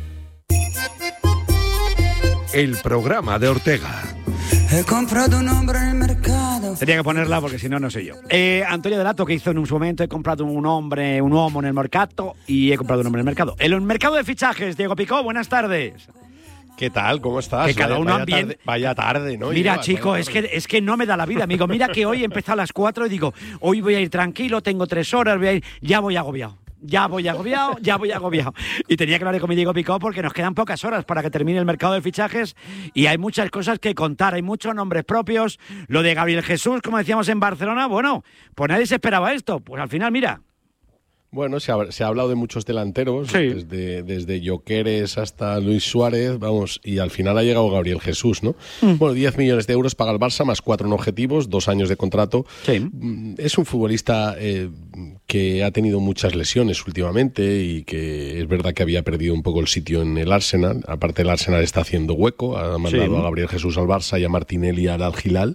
El programa de Ortega. He comprado un hombre en el mercado. Tenía que ponerla porque si no, no sé yo. Antonio Delato, que hizo en un momento, he comprado un uomo en el mercado y he comprado un hombre en el mercado. El mercado de fichajes, Diego Picó, buenas tardes. ¿Qué tal? ¿Cómo estás? Que cada uno vaya tarde, ¿no? Mira, chico, es que no me da la vida, amigo. Mira que hoy he empezado a las 4 y digo, hoy voy a ir tranquilo, tengo 3 horas, ya voy agobiado. ya voy agobiado. Y tenía que hablar con mi Diego Picó porque nos quedan pocas horas para que termine el mercado de fichajes y hay muchas cosas que contar, hay muchos nombres propios. Lo de Gabriel Jesús, como decíamos en Barcelona, bueno, pues nadie se esperaba esto. Pues al final, mira. Bueno, se ha hablado de muchos delanteros, sí. desde Lloqueres hasta Luis Suárez, vamos, y al final ha llegado Gabriel Jesús, ¿no? Bueno, 10 millones de euros paga el Barça, más 4 en objetivos, 2 años de contrato. Sí. Es un futbolista que ha tenido muchas lesiones últimamente y que es verdad que había perdido un poco el sitio en el Arsenal. Aparte, el Arsenal está haciendo hueco, ha mandado a Gabriel Jesús al Barça y a Martinelli al Al-Hilal.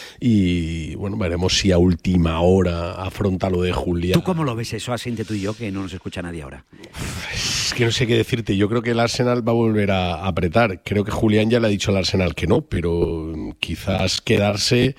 Y bueno, veremos si a última hora afronta lo de Julián. ¿Tú cómo lo ves eso, Asinte, tú y yo, que no nos escucha nadie ahora? Es que no sé qué decirte. Yo creo que el Arsenal va a volver a apretar. Creo que Julián ya le ha dicho al Arsenal que no, pero quizás quedarse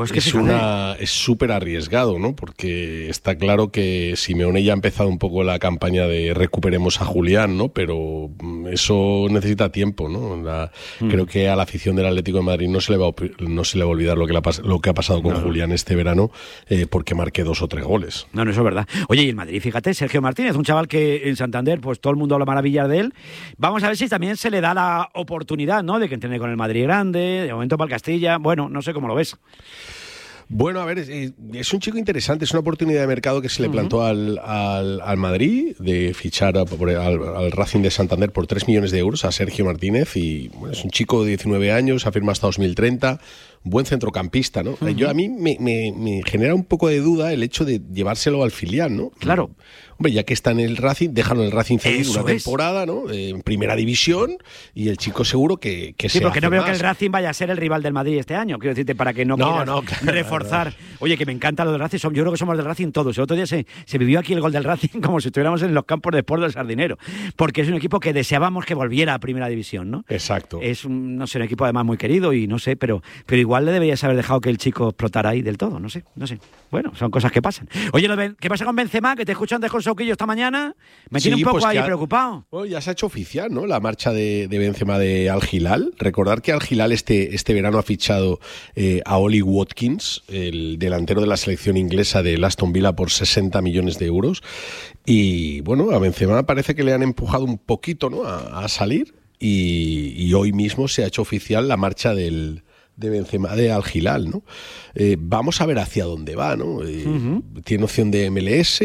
es súper arriesgado, ¿no? Porque está claro que Simeone ya ha empezado un poco la campaña de recuperemos a Julián, ¿no? Pero eso necesita tiempo, ¿no? Creo que a la afición del Atlético de Madrid no se le va a olvidar lo que ha pasado con Julián este verano, porque marque 2 o 3 goles. No, eso es verdad. Oye, y el Madrid, fíjate, Sergio Martínez, un chaval que en Santander, pues todo el mundo habla maravillas de él. Vamos a ver si también se le da la oportunidad, ¿no? De que entrene con el Madrid grande, de momento para el Castilla. Bueno, no sé cómo lo ves. Bueno, a ver, es un chico interesante, es una oportunidad de mercado que se le plantó al Madrid de fichar al Racing de Santander por 3 millones de euros a Sergio Martínez y bueno, es un chico de 19 años, ha firmado hasta 2030, buen centrocampista, ¿no? A mí me genera un poco de duda el hecho de llevárselo al filial, ¿no? Claro. Hombre, ya que está en el Racing, déjalo en el Racing cedido una temporada, ¿no? En primera división y el chico seguro que se porque no veo más. Que el Racing vaya a ser el rival del Madrid este año, quiero decirte, para que no reforzar. Claro. Oye, que me encanta lo del Racing, yo creo que somos del Racing todos. El otro día se vivió aquí el gol del Racing como si estuviéramos en los campos de Sport del Sardinero, porque es un equipo que deseábamos que volviera a primera división, ¿no? Exacto. Es un equipo además muy querido y no sé, pero igual le deberías haber dejado que el chico explotara ahí del todo, no sé. Bueno, son cosas que pasan. Oye, ¿qué pasa con Benzema? Que te escucho antes con Sauquillo esta mañana. Me tiene un poco ahí preocupado. Bueno, ya se ha hecho oficial, ¿no? La marcha de Benzema de Al-Hilal. Recordar que Al-Hilal este verano ha fichado a Oli Watkins, el delantero de la selección inglesa del Aston Villa, por 60 millones de euros. Y bueno, a Benzema parece que le han empujado un poquito, ¿no? a salir. Y hoy mismo se ha hecho oficial la marcha de Benzema de Al-Hilal, ¿no? Vamos a ver hacia dónde va, ¿no? Tiene opción de MLS,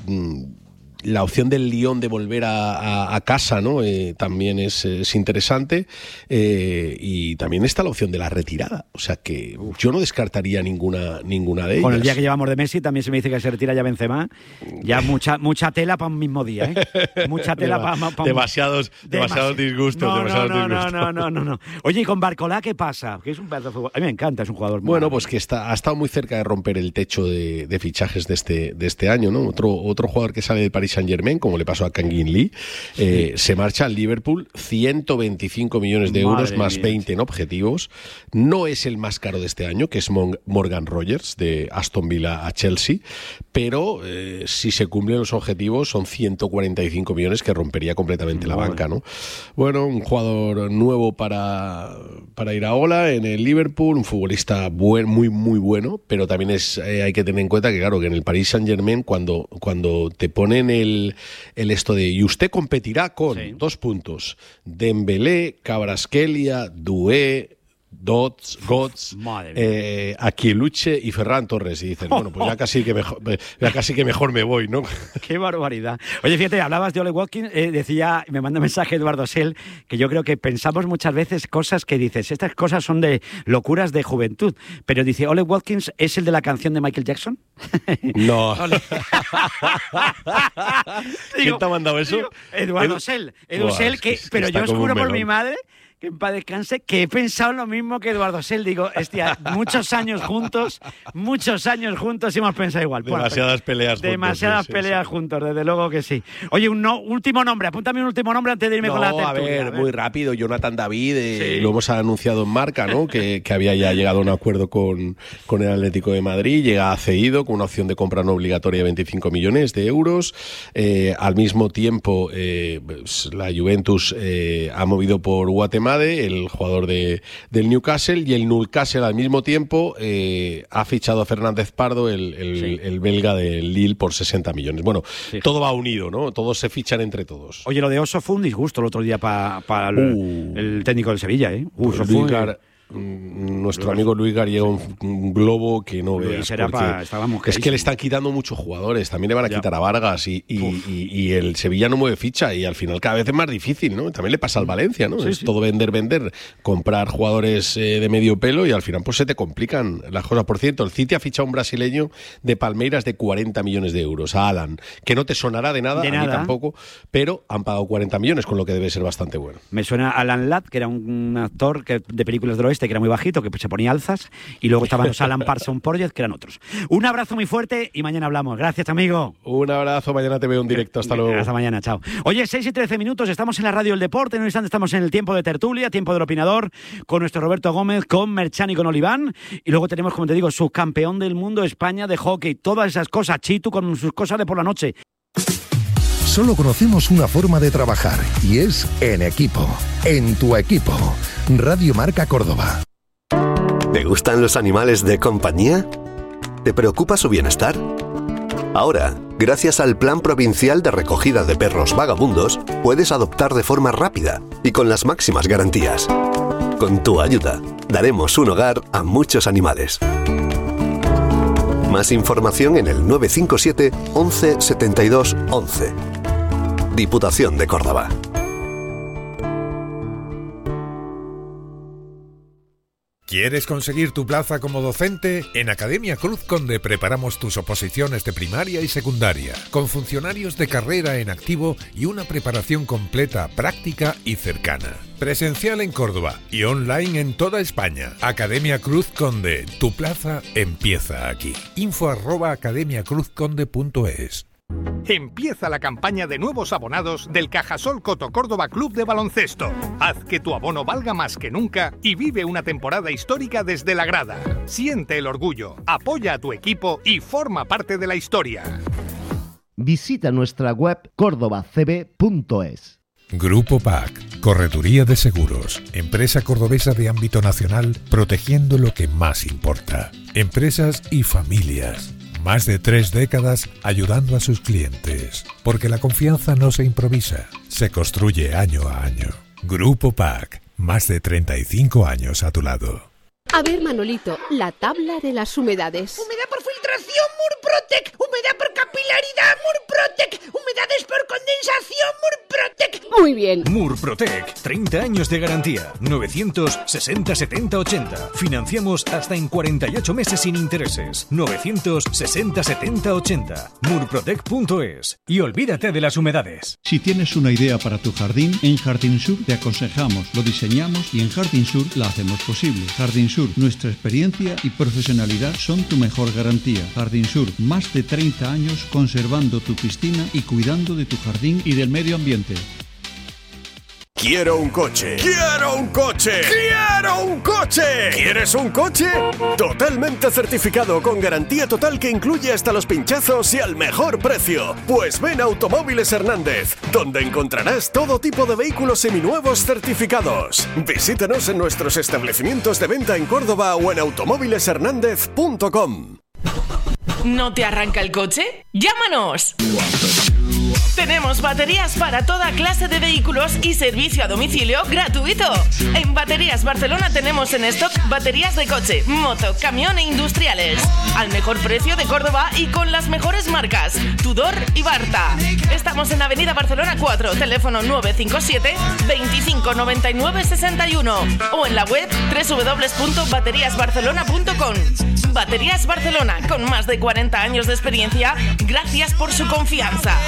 la opción del Lyon de volver a casa, ¿no? También es interesante, y también está la opción de la retirada, o sea que yo no descartaría ninguna de ellas. Con el día que llevamos de Messi también se me dice que se retira ya Benzema, ya mucha tela para un mismo día, mucha tela para demasiados disgustos. No. Oye, ¿y con Barcolá qué pasa? Que es un pedazo de fútbol. A mí me encanta, es un jugador muy bueno, pues que ha estado muy cerca de romper el techo de fichajes de este año, ¿no? Otro jugador que sale del Paris Saint-Germain, como le pasó a Kangin Lee, se marcha al Liverpool, 125 millones de euros, más 20 en objetivos. No es el más caro de este año, que es Morgan Rogers, de Aston Villa a Chelsea, pero si se cumplen los objetivos son 145 millones, que rompería completamente la banca, ¿no? Bueno, un jugador nuevo para Iraola en el Liverpool, un futbolista muy bueno, pero también hay que tener en cuenta que, claro, que en el Paris Saint-Germain, cuando te ponen el esto de y usted competirá con 2 puntos, Dembélé, Kvaratskhelia, Doué, Götze, Aquiluche y Ferran Torres, y dicen, bueno, pues ya casi que mejor me voy, ¿no? Qué barbaridad. Oye, fíjate, hablabas de Ole Watkins, me manda un mensaje Eduardo Sell, que yo creo que pensamos muchas veces cosas que dices, estas cosas son de locuras de juventud, pero dice, Ole Watkins es el de la canción de Michael Jackson. No. ¿Quién te ha mandado eso? Eduardo Sell, pero yo os juro por mi madre, que en paz descanse, que he pensado lo mismo que Eduardo Sell. Digo, hostia, muchos años juntos y hemos pensado igual. Demasiadas peleas juntos, desde luego que sí. Oye, último nombre, apúntame un último nombre antes de irme con la tertulia. A ver, muy rápido, Jonathan David, lo hemos anunciado en Marca, ¿no? que había ya llegado a un acuerdo con el Atlético de Madrid, llega cedido con una opción de compra no obligatoria de 25 millones de euros. Al mismo tiempo, la Juventus ha movido por Guatemala Made, el jugador del Newcastle, y el Newcastle al mismo tiempo ha fichado a Fernández Pardo, el belga del Lille, por 60 millones. Bueno, todo va unido, ¿no? Todos se fichan entre todos. Oye, lo de Oso fue un disgusto el otro día para el técnico del Sevilla, ¿eh? Nuestro amigo Luis Gar llega un globo que no veas, es que le están quitando muchos jugadores, también le van a quitar a Vargas y el Sevilla no mueve ficha y al final cada vez es más difícil, ¿no? También le pasa al Valencia, ¿no? Es todo vender, comprar jugadores de medio pelo y al final pues se te complican las cosas. Por cierto, el City ha fichado a un brasileño de Palmeiras de 40 millones de euros, a Alan, que no te sonará de nada, a mí tampoco, pero han pagado 40 millones, con lo que debe ser bastante bueno. Me suena a Alan Ladd, que era un actor de películas del oeste, que era muy bajito, que se ponía alzas, y luego estaban los Alan Parsons Project, que eran otros. Un abrazo muy fuerte y mañana hablamos. Gracias, amigo. Un abrazo, mañana te veo en directo. Hasta luego. Hasta mañana, chao. Oye, 6:13, estamos en la radio del deporte, en un instante estamos en el tiempo de tertulia, tiempo del opinador, con nuestro Roberto Gómez, con Merchan y con Oliván, y luego tenemos, como te digo, subcampeón del mundo España de hockey, todas esas cosas, Chitu con sus cosas de por la noche. Solo conocemos una forma de trabajar, y es en equipo, en tu equipo. Radio Marca Córdoba. ¿Te gustan los animales de compañía? ¿Te preocupa su bienestar? Ahora, gracias al Plan Provincial de Recogida de Perros Vagabundos, puedes adoptar de forma rápida y con las máximas garantías. Con tu ayuda, daremos un hogar a muchos animales. Más información en el 957 11 72 11. Diputación de Córdoba. ¿Quieres conseguir tu plaza como docente? En Academia Cruz Conde preparamos tus oposiciones de primaria y secundaria, con funcionarios de carrera en activo y una preparación completa, práctica y cercana. Presencial en Córdoba y online en toda España. Academia Cruz Conde, tu plaza empieza aquí. info@academiacruzconde.es. Empieza la campaña de nuevos abonados del Cajasol Coto Córdoba Club de Baloncesto. Haz que tu abono valga más que nunca y vive una temporada histórica desde la grada. Siente el orgullo, apoya a tu equipo y forma parte de la historia. Visita nuestra web cordobacb.es. Grupo PAC, Correduría de Seguros, empresa cordobesa de ámbito nacional, protegiendo lo que más importa. Empresas y familias. Más de 3 décadas ayudando a sus clientes. Porque la confianza no se improvisa, se construye año a año. Grupo PAC, más de 35 años a tu lado. A ver, Manolito, la tabla de las humedades. Humedad por filtración, Murprotec. Humedad por capilaridad, Murprotec. Humedades por condensación, Murprotec. Muy bien. Murprotec, 30 años de garantía. 960 70 80. Financiamos hasta en 48 meses sin intereses. 960 70 80. Murprotec.es. Y olvídate de las humedades. Si tienes una idea para tu jardín, en Jardín Sur te aconsejamos, lo diseñamos y en Jardín Sur la hacemos posible. Jardín Sur, nuestra experiencia y profesionalidad son tu mejor garantía. Jardín Sur, más de 30 años conservando tu piscina y cuidando de tu jardín y del medio ambiente. Quiero un coche. ¡Quiero un coche! ¡Quiero un coche! ¿Quieres un coche? Totalmente certificado, con garantía total que incluye hasta los pinchazos y al mejor precio. Pues ven a Automóviles Hernández, donde encontrarás todo tipo de vehículos seminuevos certificados. Visítanos en nuestros establecimientos de venta en Córdoba o en automóvileshernandez.com. ¿No te arranca el coche? ¡Llámanos! Tenemos baterías para toda clase de vehículos y servicio a domicilio gratuito. En Baterías Barcelona tenemos en stock baterías de coche, moto, camión e industriales. Al mejor precio de Córdoba y con las mejores marcas, Tudor y Barta. Estamos en Avenida Barcelona 4, teléfono 957 25 99 61 o en la web www.bateriasbarcelona.com. Baterías Barcelona, con más de 40 años de experiencia, gracias por su confianza.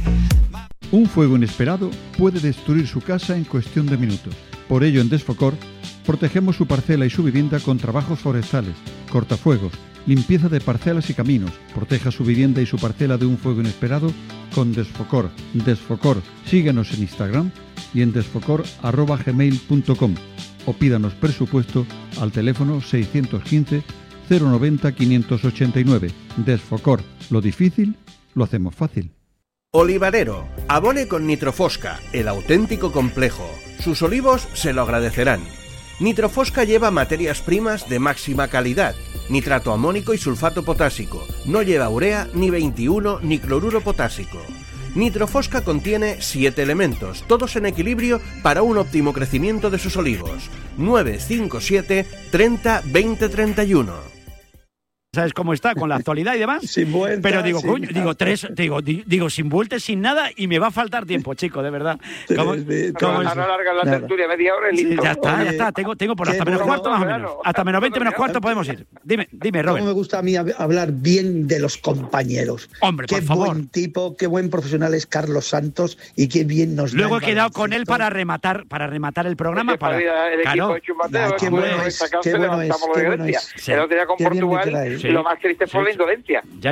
Un fuego inesperado puede destruir su casa en cuestión de minutos. Por ello, en Desfocor, protegemos su parcela y su vivienda con trabajos forestales, cortafuegos, limpieza de parcelas y caminos. Proteja su vivienda y su parcela de un fuego inesperado con Desfocor. Desfocor. Síguenos en Instagram y en desfocor@gmail.com o pídanos presupuesto al teléfono 615 090 589. Desfocor. Lo difícil, lo hacemos fácil. Olivarero, abone con Nitrofosca, el auténtico complejo. Sus olivos se lo agradecerán. Nitrofosca lleva materias primas de máxima calidad, nitrato amónico y sulfato potásico. No lleva urea, ni 21, ni cloruro potásico. Nitrofosca contiene 7 elementos, todos en equilibrio para un óptimo crecimiento de sus olivos. 957 30 20 31. ¿Sabes cómo está con la actualidad y demás? Sin vuelta, pero digo, sin coño, digo, sin vueltas, sin nada, y me va a faltar tiempo, chico, de verdad. ¿Cómo no alargar la tertulia media hora y listo. Ya está, tengo por hasta menos cuarto más o menos. Hasta menos 20, menos cuarto podemos ir. Dime, Robert. ¿Cómo me gusta a mí hablar bien de los compañeros? Hombre, por favor. Qué buen tipo, qué buen profesional es Carlos Santos y qué bien nos Luego he quedado con él para rematar el programa. El equipo de Chumbateo, qué bueno es. El otro día con Portugal. Sí. Lo más triste fue la indolencia. Ya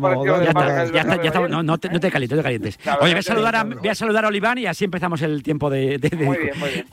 no te calientes. Oye, voy a saludar a Oliván y así empezamos el tiempo de... Muy bien.